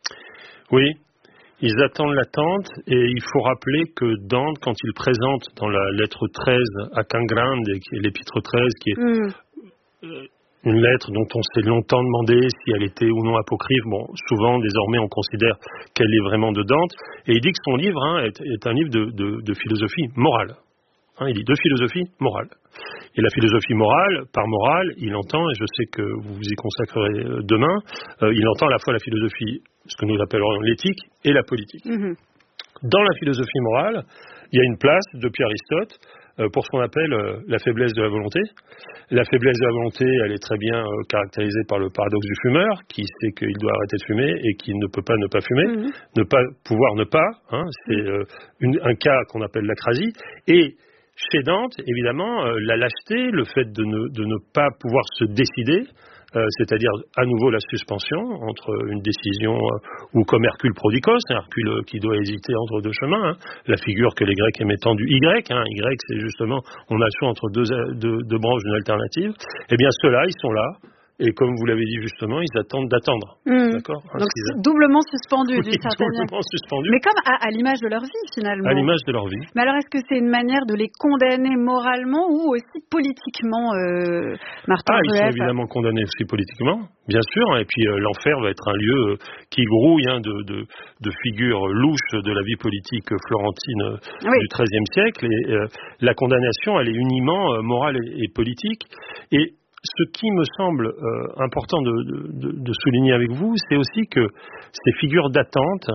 Oui, ils attendent l'attente, et il faut rappeler que Dante, quand il présente dans la lettre treize à Cangrande, qui est l'épître treize, qui est mm. euh, une lettre dont on s'est longtemps demandé si elle était ou non apocryphe, bon, souvent désormais on considère qu'elle est vraiment de Dante, et il dit que son livre hein, est, est un livre de, de, de philosophie morale. Hein, il dit de philosophie morale. Et la philosophie morale, par morale, il entend, et je sais que vous vous y consacrerez demain, euh, il entend à la fois la philosophie, ce que nous appellerions l'éthique, et la politique. Mm-hmm. Dans la philosophie morale, il y a une place, depuis Aristote, euh, pour ce qu'on appelle euh, la faiblesse de la volonté. La faiblesse de la volonté, elle est très bien euh, caractérisée par le paradoxe du fumeur, qui sait qu'il doit arrêter de fumer et qui ne peut pas ne pas fumer, mm-hmm. ne pas pouvoir ne pas, hein, c'est euh, une, un cas qu'on appelle l'acrasie, et chez Dante, évidemment, euh, la lâcheté, le fait de ne, de ne pas pouvoir se décider, euh, c'est-à-dire à nouveau la suspension entre une décision, euh, ou comme Hercule Prodicos, un Hercule euh, qui doit hésiter entre deux chemins, hein, la figure que les Grecs aimaient tant du Y, hein, Y c'est justement, on a le choix entre deux, deux, deux branches d'une alternative, eh bien ceux-là, ils sont là. Et comme vous l'avez dit justement, ils attendent d'attendre. Mmh. D'accord. Donc c'est doublement suspendu, oui, d'une certaine manière. Doublement suspendu. Mais comme à, à l'image de leur vie, finalement. À l'image de leur vie. Mais alors, est-ce que c'est une manière de les condamner moralement ou aussi politiquement, euh, Martin Ah, Rueff? Ils sont évidemment condamnés aussi politiquement, bien sûr. Et puis euh, l'enfer va être un lieu euh, qui grouille hein, de, de, de figures louches de la vie politique florentine euh, oui. du treizième siècle. Et euh, la condamnation, elle est uniment euh, morale et, et politique. Et ce qui me semble euh, important de, de, de souligner avec vous, c'est aussi que ces figures d'attente,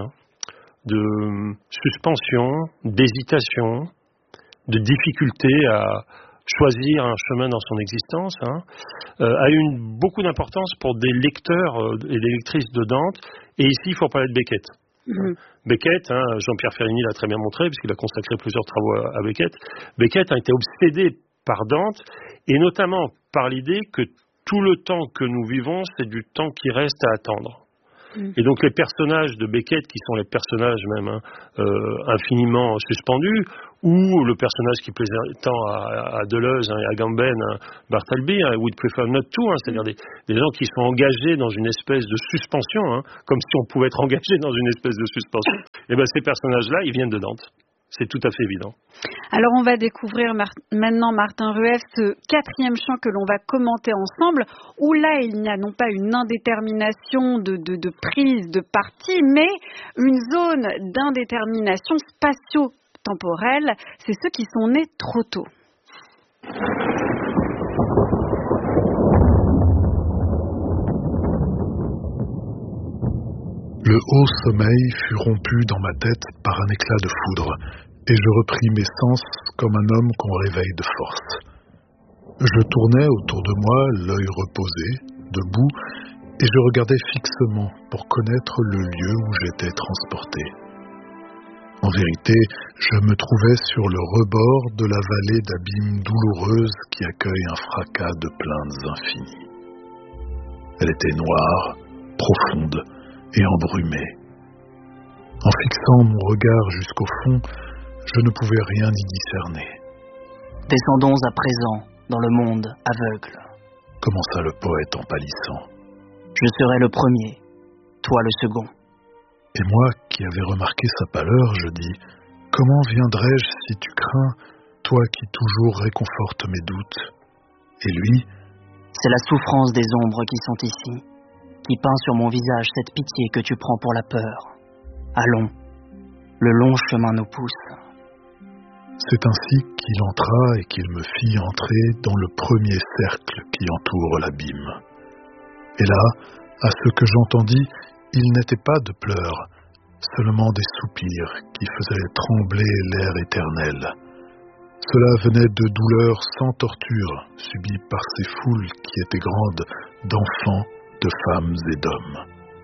de suspension, d'hésitation, de difficulté à choisir un chemin dans son existence, hein, euh, a eu une, beaucoup d'importance pour des lecteurs euh, et des lectrices de Dante. Et ici, il faut parler de Beckett. Mmh. Beckett, hein, Jean-Pierre Ferrini l'a très bien montré, puisqu'il a consacré plusieurs travaux à, à Beckett. Beckett a été obsédé par Dante, et notamment par l'idée que tout le temps que nous vivons, c'est du temps qui reste à attendre. Mm. Et donc les personnages de Beckett, qui sont les personnages même hein, euh, infiniment suspendus, ou le personnage qui plaisait tant à, à Deleuze hein, et à Gamben, hein, Bartleby, hein, We'd Prefer Not To, hein, c'est-à-dire des, des gens qui sont engagés dans une espèce de suspension, hein, comme si on pouvait être engagé dans une espèce de suspension. Et bien ces personnages-là, ils viennent de Dante. C'est tout à fait évident. Alors on va découvrir mar- maintenant, Martin Rueff, ce quatrième chant que l'on va commenter ensemble, où là il n'y a non pas une indétermination de, de, de prise de parti, mais une zone d'indétermination spatio-temporelle. C'est ceux qui sont nés trop tôt. Le haut sommeil fut rompu dans ma tête par un éclat de foudre. et je repris mes sens comme un homme qu'on réveille de force. Je tournais autour de moi, l'œil reposé, debout, et je regardais fixement pour connaître le lieu où j'étais transporté. En vérité, je me trouvais sur le rebord de la vallée d'abîmes douloureuses qui accueille un fracas de plaintes infinies. Elle était noire, profonde et embrumée. En fixant mon regard jusqu'au fond, je ne pouvais rien y discerner. Descendons à présent dans le monde aveugle. Commença le poète en pâlissant. Je serai le premier, toi le second. Et moi, qui avais remarqué sa pâleur, je dis, comment viendrais-je si tu crains, toi qui toujours réconfortes mes doutes? Et lui, c'est la souffrance des ombres qui sont ici, qui peint sur mon visage cette pitié que tu prends pour la peur. Allons, le long chemin nous pousse. C'est ainsi qu'il entra et qu'il me fit entrer dans le premier cercle qui entoure l'abîme. Et là, à ce que j'entendis, il n'était pas de pleurs, seulement des soupirs qui faisaient trembler l'air éternel. Cela venait de douleurs sans torture, subies par ces foules qui étaient grandes d'enfants, de femmes et d'hommes.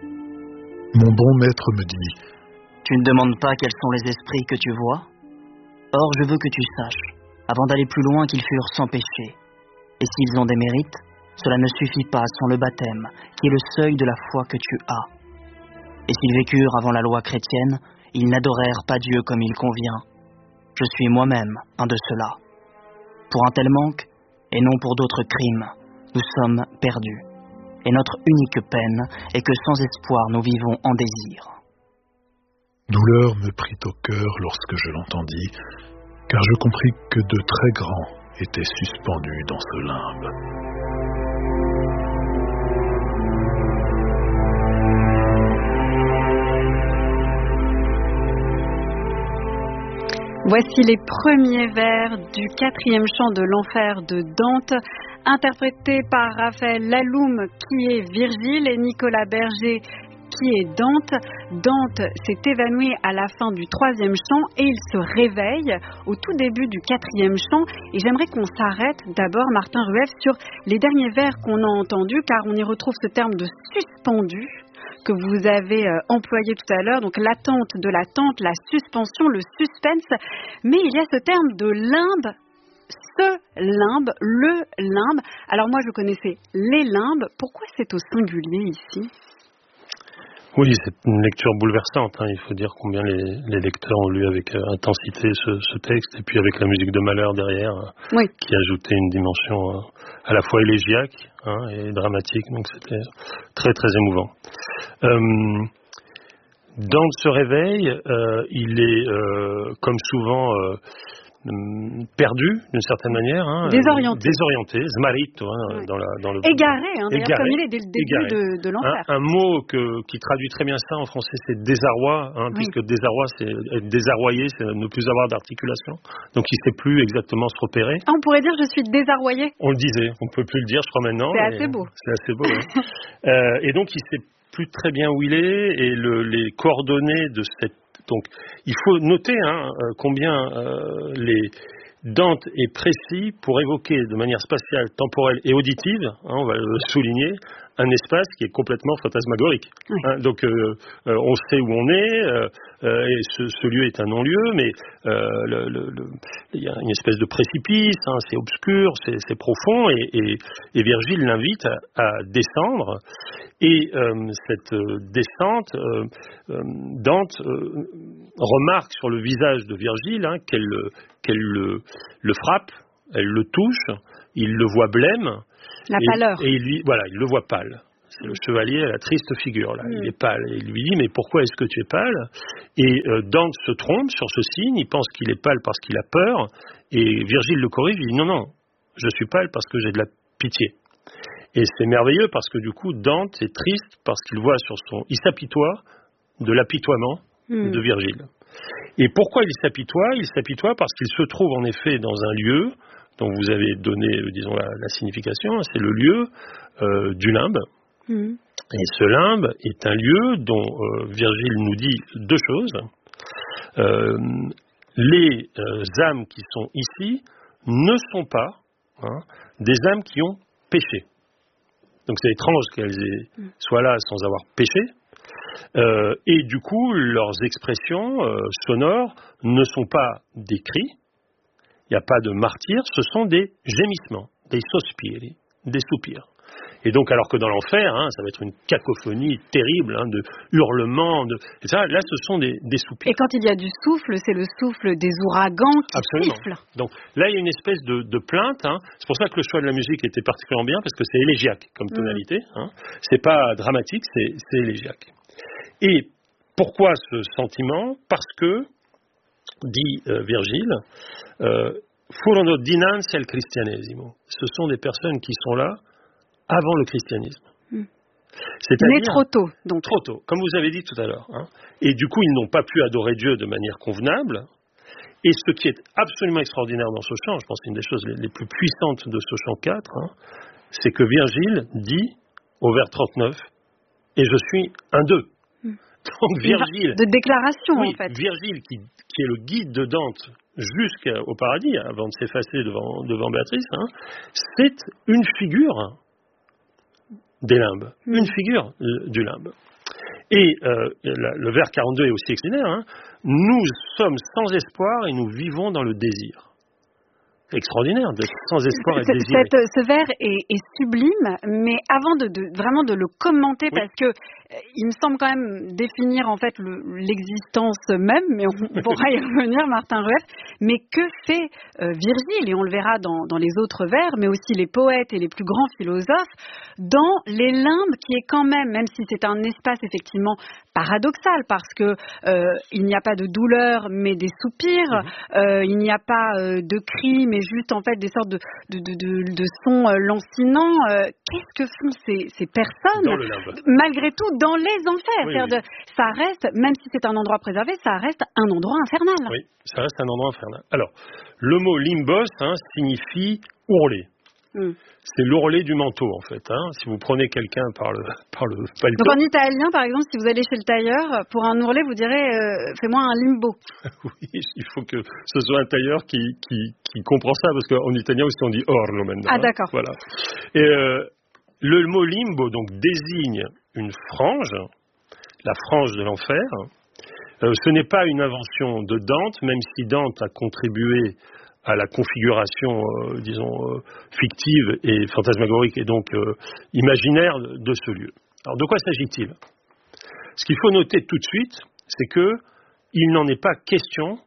Mon bon maître me dit, « Tu ne demandes pas quels sont les esprits que tu vois ? Or, je veux que tu saches, avant d'aller plus loin, qu'ils furent sans péché. Et s'ils ont des mérites, cela ne suffit pas sans le baptême, qui est le seuil de la foi que tu as. Et s'ils vécurent avant la loi chrétienne, ils n'adorèrent pas Dieu comme il convient. Je suis moi-même un de ceux-là. Pour un tel manque, et non pour d'autres crimes, nous sommes perdus. Et notre unique peine est que sans espoir nous vivons en désir. » Douleur me prit au cœur lorsque je l'entendis, car je compris que de très grands étaient suspendus dans ce limbe. Voici les premiers vers du quatrième chant de l'enfer de Dante, interprété par Raphaël Laloum, qui est Virgile, et Nicolas Berger, qui est Dante. Dante s'est évanoui à la fin du troisième chant et il se réveille au tout début du quatrième chant. Et j'aimerais qu'on s'arrête d'abord, Martin Rueff, sur les derniers vers qu'on a entendus, car on y retrouve ce terme de suspendu que vous avez euh, employé tout à l'heure, donc l'attente de l'attente, la suspension, le suspense. Mais il y a ce terme de limbe, ce limbe, le limbe. Alors moi je connaissais les limbes, pourquoi c'est au singulier ici ? Oui, c'est une lecture bouleversante. Hein. Il faut dire combien les, les lecteurs ont lu avec euh, intensité ce, ce texte, et puis avec la musique de Mahler derrière, oui, qui ajoutait une dimension euh, à la fois élégiaque hein, et dramatique. Donc c'était très très émouvant. Euh, Dante se réveille, euh, il est euh, comme souvent euh, perdu d'une certaine manière, hein, désorienté, désorienté, smarrito hein, ouais, dans, la, dans le égaré, hein, d'ailleurs, égaré, comme il est dès le début de, de l'enfer. Un, un mot que, qui traduit très bien ça en français, c'est désarroi, hein, oui, puisque désarroi, c'est être désarroyé, c'est ne plus avoir d'articulation, donc il ne sait plus exactement se repérer. Ah, on pourrait dire je suis désarroyé. On le disait, on ne peut plus le dire, je crois maintenant. C'est assez beau. C'est assez beau. Hein. euh, et donc il ne sait plus très bien où il est, et le, les coordonnées de cette. Donc il faut noter hein, combien euh, les Dante est précis pour évoquer de manière spatiale, temporelle et auditive, hein, on va le souligner, un espace qui est complètement fantasmagorique. Oui. Hein, donc euh, euh, on sait où on est, euh, euh, et ce, ce lieu est un non-lieu, mais euh, le, le, le, il y a une espèce de précipice, hein, c'est obscur, c'est, c'est profond, et, et, et Virgile l'invite à, à descendre. Et euh, cette euh, descente, euh, euh, Dante euh, remarque sur le visage de Virgile hein, qu'elle, qu'elle le, le frappe, elle le touche, il le voit blême. La et, pâleur. Et il lui, voilà, il le voit pâle. C'est le chevalier à la triste figure, là. Mm. Il est pâle. Et il lui dit, mais pourquoi est-ce que tu es pâle ? Et euh, Dante se trompe sur ce signe, il pense qu'il est pâle parce qu'il a peur, et Virgile le corrige, il dit, non, non, je suis pâle parce que j'ai de la pitié. Et c'est merveilleux parce que du coup, Dante est triste parce qu'il voit sur son... Il s'apitoie de l'apitoiement mm. de Virgile. Et pourquoi il s'apitoie ? Il s'apitoie parce qu'il se trouve en effet dans un lieu dont vous avez donné, disons, la, la signification, c'est le lieu euh, du limbe. Mmh. Et ce limbe est un lieu dont euh, Virgile nous dit deux choses. Euh, les euh, âmes qui sont ici ne sont pas hein, des âmes qui ont péché. Donc c'est étrange qu'elles aient, soient là sans avoir péché. Euh, et du coup, leurs expressions euh, sonores ne sont pas des cris, il n'y a pas de martyrs, ce sont des gémissements, des sospiri, des soupirs. Et donc, alors que dans l'enfer, hein, ça va être une cacophonie terrible, hein, de hurlements, de, et ça, là, ce sont des, des soupirs. Et quand il y a du souffle, c'est le souffle des ouragans qui Absolument. sifflent. Donc là, il y a une espèce de, de plainte. Hein. C'est pour ça que le choix de la musique était particulièrement bien, parce que c'est élégiaque comme tonalité. Mmh. Hein. C'est pas dramatique, c'est, c'est élégiaque. Et pourquoi ce sentiment ? Parce que, dit euh, Virgile, euh, furono dinanzi al cristianesimo. Ce sont des personnes qui sont là avant le christianisme. Mmh. C'est-à-dire, mais trop tôt, donc. Trop tôt, comme vous avez dit tout à l'heure. Hein. Et du coup, ils n'ont pas pu adorer Dieu de manière convenable. Et ce qui est absolument extraordinaire dans ce chant, je pense que c'est une des choses les, les plus puissantes de ce chant quatre, hein, c'est que Virgile dit, au vers trente-neuf, « Et je suis un d'eux ». Donc Virgile, de déclaration oui, en fait. Virgile qui, qui est le guide de Dante jusqu'au paradis, avant de s'effacer devant, devant Béatrice, hein, c'est une figure des limbes, mmh. une figure du limbe. Et euh, la, le vers quarante-deux est aussi extraordinaire. Hein, nous sommes sans espoir et nous vivons dans le désir. Extraordinaire, d'être sans espoir et ce, désiré. Cette, ce vers est, est sublime, mais avant de, de vraiment de le commenter, oui. parce que il me semble quand même définir en fait le, l'existence même, mais on, on pourra y revenir, Martin Rueff. Mais que fait euh, Virgile, et on le verra dans, dans les autres vers, mais aussi les poètes et les plus grands philosophes, dans les limbes, qui est quand même, même si c'est un espace effectivement paradoxal, parce que euh, il n'y a pas de douleur, mais des soupirs, mmh. euh, il n'y a pas euh, de cris, mais juste en fait des sortes de, de, de, de, de sons euh, lancinants. Euh, qu'est-ce que font ces, ces personnes, malgré tout, dans les enfers? Oui, oui. De, ça reste, même si c'est un endroit préservé, ça reste un endroit infernal. Oui, ça reste un endroit infernal. Alors, le mot limbos hein, signifie ourler. Mm. C'est l'ourlet du manteau, en fait. Hein. Si vous prenez quelqu'un par le, par le paletot... Donc en italien, par exemple, si vous allez chez le tailleur, pour un ourlet, vous direz euh, « fais-moi un limbo ». Oui, il faut que ce soit un tailleur qui, qui, qui comprend ça, parce qu'en italien aussi on dit « orlo » maintenant. Ah d'accord. Hein. Voilà. Et euh, le mot limbo donc, désigne une frange, la frange de l'enfer. Euh, ce n'est pas une invention de Dante, même si Dante a contribué à la configuration, euh, disons, euh, fictive et fantasmagorique et donc euh, imaginaire de ce lieu. Alors, de quoi s'agit-il ? Ce qu'il faut noter tout de suite, c'est que il n'en est pas question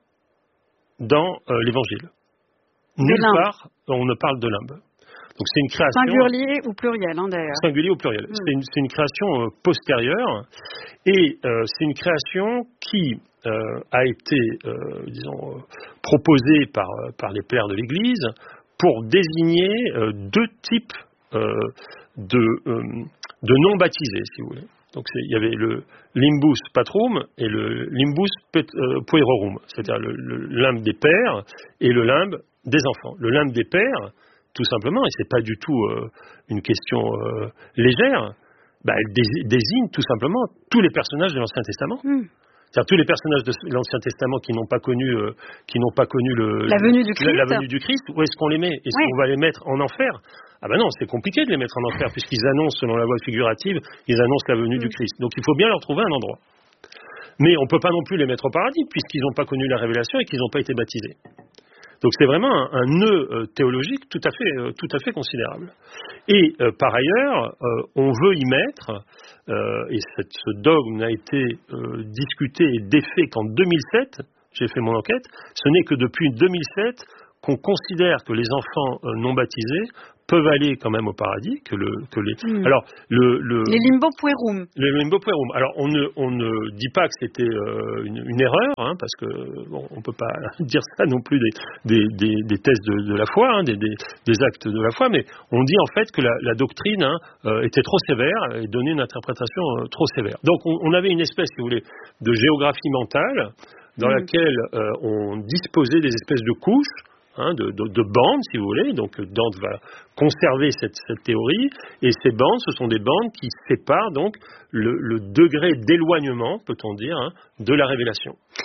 dans euh, l'Évangile. Nulle part, on ne parle de limbe. Donc, c'est une création... Singulier ou pluriel, hein, d'ailleurs. Singulier ou pluriel. Mmh. C'est, une, c'est une création euh, postérieure et euh, c'est une création qui... Euh, a été, euh, disons, euh, proposé par, par les pères de l'Église pour désigner euh, deux types euh, de, euh, de non-baptisés, si vous voulez. Donc c'est, il y avait le limbus patrum et le limbus pet, euh, puerorum, c'est-à-dire le, le limbe des pères et le limbe des enfants. Le limbe des pères, tout simplement, et c'est pas du tout euh, une question euh, légère, bah, elle dé- désigne tout simplement tous les personnages de l'Ancien Testament. Mm. C'est-à-dire tous les personnages de l'Ancien Testament qui n'ont pas connu, euh, qui n'ont pas connu le, la venue du Christ. La, la venue du Christ. Où est-ce qu'on les met ? Est-ce oui. qu'on va les mettre en enfer ? Ah ben non, c'est compliqué de les mettre en enfer puisqu'ils annoncent, selon la voie figurative, ils annoncent la venue mm. du Christ. Donc il faut bien leur trouver un endroit. Mais on ne peut pas non plus les mettre au paradis puisqu'ils n'ont pas connu la révélation et qu'ils n'ont pas été baptisés. Donc c'est vraiment un, un nœud euh, théologique tout à fait, euh, tout à fait considérable. Et euh, par ailleurs, euh, on veut y mettre, euh, et cette, ce dogme n'a été euh, discuté et défait qu'en deux mille sept, j'ai fait mon enquête, ce n'est que depuis deux mille sept qu'on considère que les enfants euh, non baptisés peuvent aller quand même au paradis, que, le, que les... Mmh. Alors, le, le... Les limbo puerum. Les limbo puerum. Alors, on ne, on ne dit pas que c'était euh, une, une erreur, hein, parce que bon, on ne peut pas dire ça non plus des, des, des, des thèses de, de la foi, hein, des, des, des actes de la foi, mais on dit en fait que la, la doctrine hein, euh, était trop sévère et donnait une interprétation euh, trop sévère. Donc, on, on avait une espèce, si vous voulez, de géographie mentale dans mmh. laquelle euh, on disposait des espèces de couches, Hein, de, de, de bandes, si vous voulez. Donc Dante va conserver cette, cette théorie, et ces bandes, ce sont des bandes qui séparent donc le, le degré d'éloignement, peut-on dire, hein, de la révélation.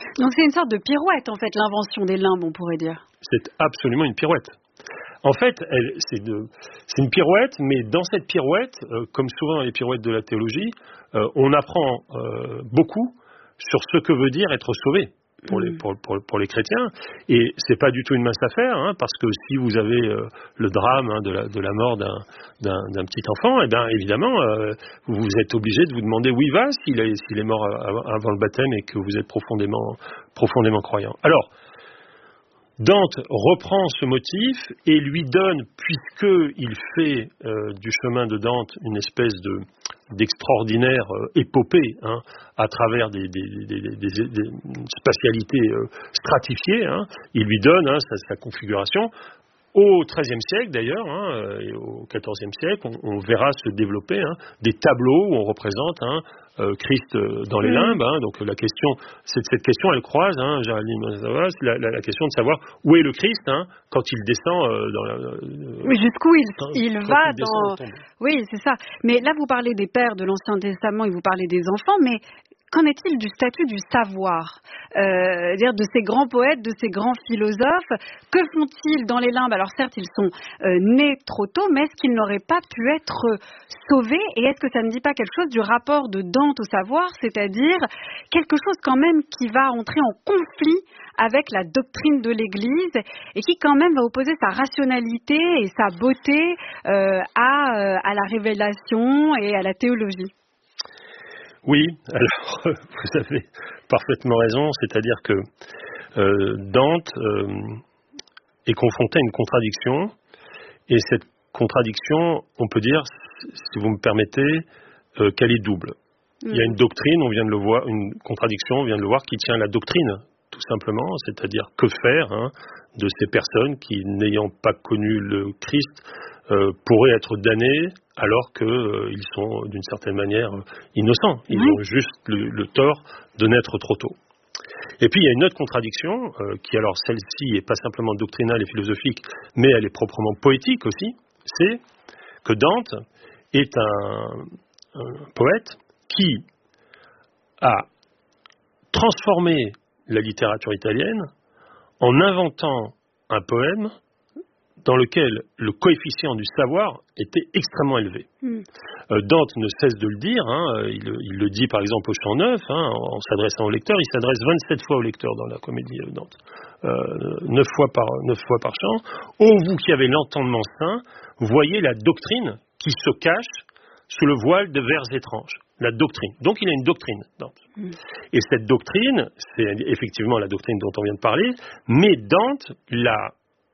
Donc c'est une sorte de pirouette, en fait, l'invention des limbes, on pourrait dire. C'est absolument une pirouette. En fait, elle, c'est, de, c'est une pirouette, mais dans cette pirouette, euh, comme souvent dans les pirouettes de la théologie, euh, on apprend euh, beaucoup sur ce que veut dire être sauvé pour les, pour, pour, pour les chrétiens. Et c'est pas du tout une mince affaire, hein, parce que si vous avez euh, le drame hein, de, la, de la mort d'un, d'un, d'un petit enfant, eh bien évidemment, euh, vous êtes obligé de vous demander où il va s'il est, s'il est mort avant le baptême et que vous êtes profondément, profondément croyant. Alors, Dante reprend ce motif et lui donne, puisqu'il fait euh, du chemin de Dante une espèce de, d'extraordinaire euh, épopée hein, à travers des, des, des, des, des, des spatialités euh, stratifiées, hein, il lui donne hein, sa, sa configuration. Au treizième siècle d'ailleurs, hein, et au quatorzième siècle, on, on verra se développer hein, des tableaux où on représente hein, euh, Christ dans les limbes. Hein, donc la question, cette, cette question, elle croise, hein, Géraldine, la, la, la question de savoir où est le Christ hein, quand il descend euh, dans la. Euh, oui, jusqu'où il, quand, il quand va il dans. Oui, c'est ça. Mais là, vous parlez des pères de l'Ancien Testament et vous parlez des enfants, mais qu'en est-il du statut du savoir, euh, dire de ces grands poètes, de ces grands philosophes? Que font-ils dans les limbes? Alors certes, ils sont euh, nés trop tôt, mais est-ce qu'ils n'auraient pas pu être sauvés? Et est-ce que ça ne dit pas quelque chose du rapport de Dante au savoir, c'est-à-dire quelque chose quand même qui va entrer en conflit avec la doctrine de l'Église et qui quand même va opposer sa rationalité et sa beauté euh, à, euh, à la révélation et à la théologie? Oui, alors vous avez parfaitement raison, c'est-à-dire que euh, Dante euh, est confronté à une contradiction, et cette contradiction, on peut dire, si vous me permettez, euh, qu'elle est double. Mmh. Il y a une doctrine, on vient de le voir, une contradiction, on vient de le voir, qui tient à la doctrine, tout simplement, c'est-à-dire que faire hein, de ces personnes qui, n'ayant pas connu le Christ, euh, pourraient être damnées alors qu'ils euh, sont d'une certaine manière euh, innocents. Ils oui. ont juste le, le tort de naître trop tôt. Et puis il y a une autre contradiction, euh, qui alors celle-ci n'est pas simplement doctrinale et philosophique, mais elle est proprement poétique aussi, c'est que Dante est un, un poète qui a transformé la littérature italienne en inventant un poème dans lequel le coefficient du savoir était extrêmement élevé. Mm. Euh, Dante ne cesse de le dire, hein, il, il le dit par exemple au Chant Neuf, hein, en, en s'adressant au lecteur, il s'adresse vingt-sept fois au lecteur dans la comédie de Dante, euh, neuf fois par, neuf fois par chant. Ô vous qui avez l'entendement saint, voyez la doctrine qui se cache sous le voile de vers étranges. La doctrine. Donc il a une doctrine, Dante. Mm. Et cette doctrine, c'est effectivement la doctrine dont on vient de parler, mais Dante la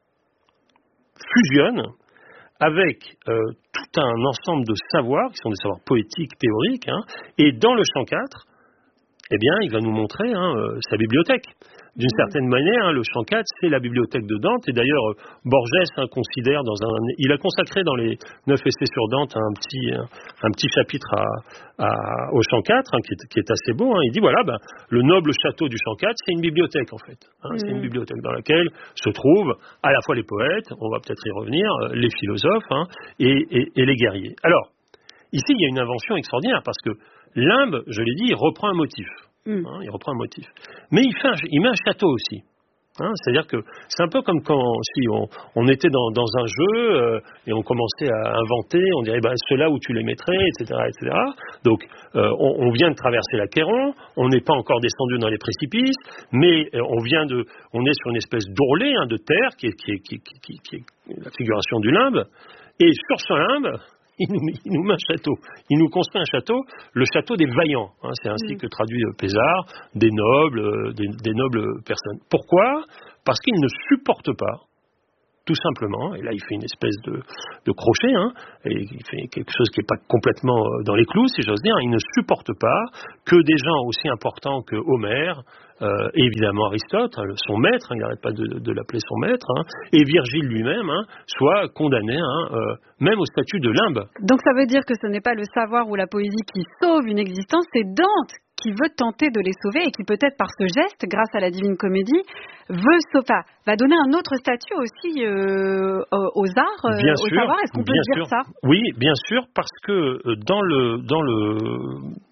fusionne avec euh, tout un ensemble de savoirs, qui sont des savoirs poétiques, théoriques, hein, et dans le chant quatre, eh bien, il va nous montrer hein, euh, sa bibliothèque. D'une mmh. certaine manière, hein, le chant quatre, c'est la bibliothèque de Dante, et d'ailleurs, euh, Borges hein, considère dans un... Il a consacré dans les neuf essais sur Dante un petit, un, un petit chapitre à, à, au chant quatre, hein, qui, est, qui est assez beau. Hein. Il dit, voilà, ben, le noble château du chant quatre, c'est une bibliothèque, en fait. Hein, mmh. C'est une bibliothèque dans laquelle se trouvent à la fois les poètes, on va peut-être y revenir, les philosophes, hein, et, et, et les guerriers. Alors, ici, il y a une invention extraordinaire, parce que Limbe, je l'ai dit, il reprend un motif. Mm. Hein, il reprend un motif. Mais il, fait un, il met un château aussi. Hein, c'est-à-dire que c'est un peu comme quand si on, on était dans, dans un jeu euh, et on commençait à inventer, on dirait bah, ceux-là où tu les mettrais, et cetera et cetera. Donc euh, on, on vient de traverser l'Achéron, on n'est pas encore descendu dans les précipices, mais euh, on vient de, on est sur une espèce d'ourlet hein, de terre qui est, qui, est, qui, est, qui, est, qui est la figuration du limbe, et sur ce limbe, Il nous, il nous met un château, il nous construit un château, le château des vaillants, hein, c'est ainsi mmh. que traduit Pézard, des nobles, euh, des, des nobles personnes. Pourquoi ? Parce qu'il ne supporte pas, tout simplement, et là il fait une espèce de, de crochet, hein, et il fait quelque chose qui n'est pas complètement dans les clous, si j'ose dire, il ne supporte pas que des gens aussi importants que Homère, Euh, et évidemment Aristote, hein, son maître, hein, il n'arrête pas de, de l'appeler son maître, hein, et Virgile lui-même, hein, soit condamné, hein, euh, même au statut de limbe. Donc ça veut dire que ce n'est pas le savoir ou la poésie qui sauve une existence, c'est Dante qui veut tenter de les sauver et qui peut-être par ce geste, grâce à la Divine Comédie, veut sauver, va donner un autre statut aussi euh, aux arts, euh, bien au sûr, savoir. Est-ce qu'on peut dire sûr. ça ? Oui, bien sûr, parce que dans le dans le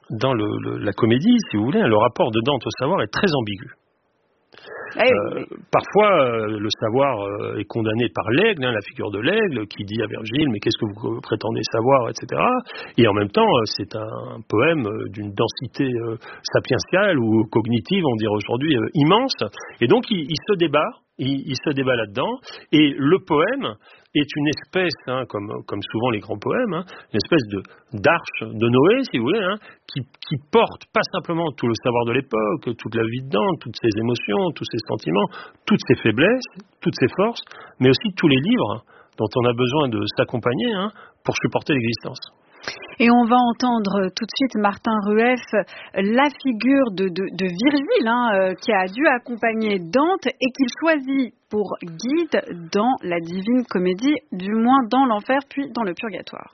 dans le, le, la comédie, si vous voulez, le rapport de Dante au savoir est très ambigu. Eh Euh, parfois, euh, le savoir euh, est condamné par l'aigle, hein, la figure de l'aigle, qui dit à Virgile, mais qu'est-ce que vous prétendez savoir, et cetera. Et en même temps, euh, c'est un poème euh, d'une densité euh, sapientiale ou cognitive, on dirait aujourd'hui, euh, immense. Et donc, il, il se débat, il, il se débat là-dedans. Et le poème est une espèce, hein, comme, comme souvent les grands poèmes, hein, une espèce de, d'arche de Noé, si vous voulez, hein, qui, qui porte pas simplement tout le savoir de l'époque, toute la vie de Dante, toutes ses émotions, tous ses sentiments, toutes ses faiblesses, toutes ses forces, mais aussi tous les livres dont on a besoin de s'accompagner hein, pour supporter l'existence. Et on va entendre tout de suite Martin Rueff, la figure de, de, de Virgile, hein, euh, qui a dû accompagner Dante et qu'il choisit pour guide dans la Divine Comédie, du moins dans l'enfer puis dans le purgatoire.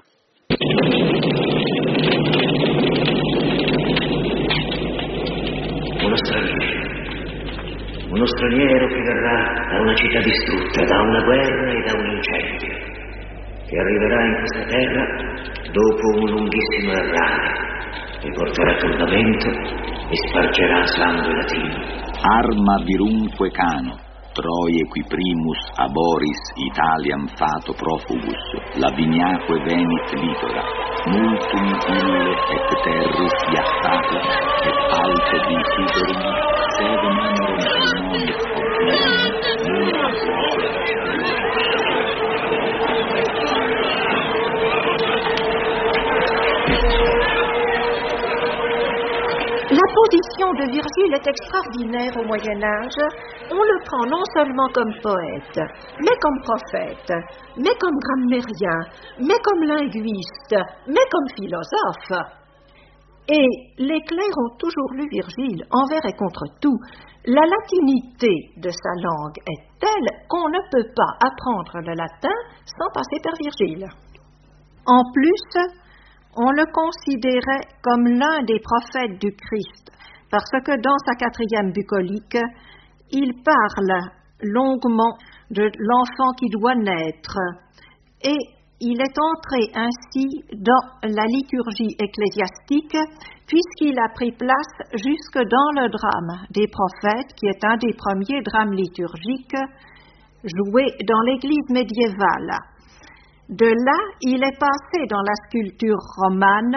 Uno straniero, uno straniero che verrà da una città distrutta, da una guerra e da un incendio, che arriverà in questa terra dopo un lunghissimo errare e porterà turbamento e spargerà sangue latino. Arma virumque cano, Troie qui primus aboris Italiam fato profugus, Laviniaque venit litora, multum ille et terris iactatus, et alto dicitorum, sed memorum pulmonis opirum, La position de Virgile est extraordinaire au Moyen-Âge. On le prend non seulement comme poète, mais comme prophète, mais comme grammairien, mais comme linguiste, mais comme philosophe. Et les clercs ont toujours lu Virgile envers et contre tout. La latinité de sa langue est telle qu'on ne peut pas apprendre le latin sans passer par Virgile. En plus, on le considérait comme l'un des prophètes du Christ, parce que dans sa quatrième bucolique, il parle longuement de l'enfant qui doit naître, et il est entré ainsi dans la liturgie ecclésiastique, puisqu'il a pris place jusque dans le drame des prophètes, qui est un des premiers drames liturgiques joués dans l'Église médiévale. De là, il est passé dans la sculpture romane,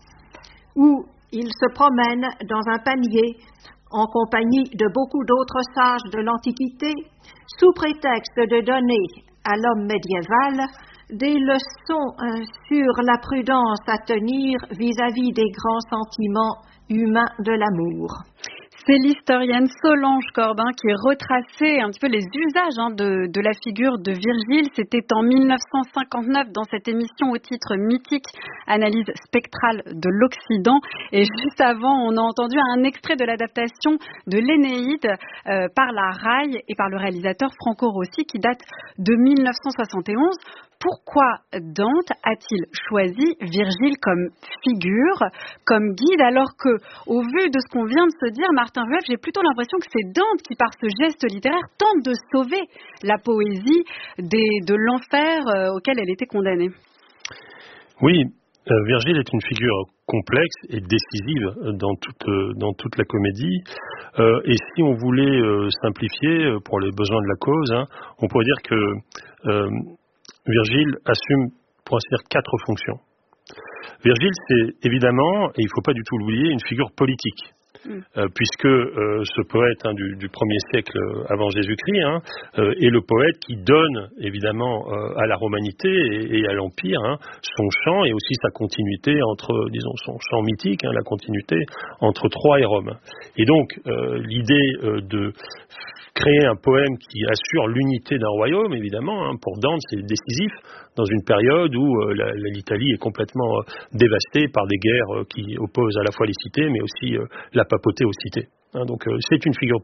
où il se promène dans un panier en compagnie de beaucoup d'autres sages de l'Antiquité, sous prétexte de donner à l'homme médiéval des leçons euh, sur la prudence à tenir vis-à-vis des grands sentiments humains de l'amour. C'est l'historienne Solange Corbin qui retraçait un petit peu les usages hein, de, de la figure de Virgile. C'était en mille neuf cent cinquante-neuf dans cette émission au titre mythique Analyse spectrale de l'Occident. Et juste avant, on a entendu un extrait de l'adaptation de l'Énéide euh, par la Rai et par le réalisateur Franco Rossi qui date de mille neuf cent soixante et onze. Pourquoi Dante a-t-il choisi Virgile comme figure, comme guide, alors que, au vu de ce qu'on vient de se dire, Martin Rueff, j'ai plutôt l'impression que c'est Dante qui, par ce geste littéraire, tente de sauver la poésie des, de l'enfer euh, auquel elle était condamnée. Oui, euh, Virgile est une figure complexe et décisive dans toute, euh, dans toute la comédie. Euh, et si on voulait euh, simplifier euh, pour les besoins de la cause, hein, on pourrait dire que euh, Virgile assume, pour ainsi dire, quatre fonctions. Virgile, c'est évidemment, et il ne faut pas du tout l'oublier, une figure politique. Mmh. Euh, puisque euh, ce poète hein, du, du premier siècle avant Jésus-Christ hein, euh, est le poète qui donne évidemment euh, à la romanité et, et à l'Empire hein, son chant et aussi sa continuité entre, disons, son chant mythique, hein, la continuité entre Troie et Rome. Et donc, euh, l'idée euh, de créer un poème qui assure l'unité d'un royaume, évidemment, hein, pour Dante, c'est décisif dans une période où euh, la, l'Italie est complètement euh, dévastée par des guerres euh, qui opposent à la fois les cités, mais aussi euh, la papauté aux cités. Hein, donc, euh, c'est une figure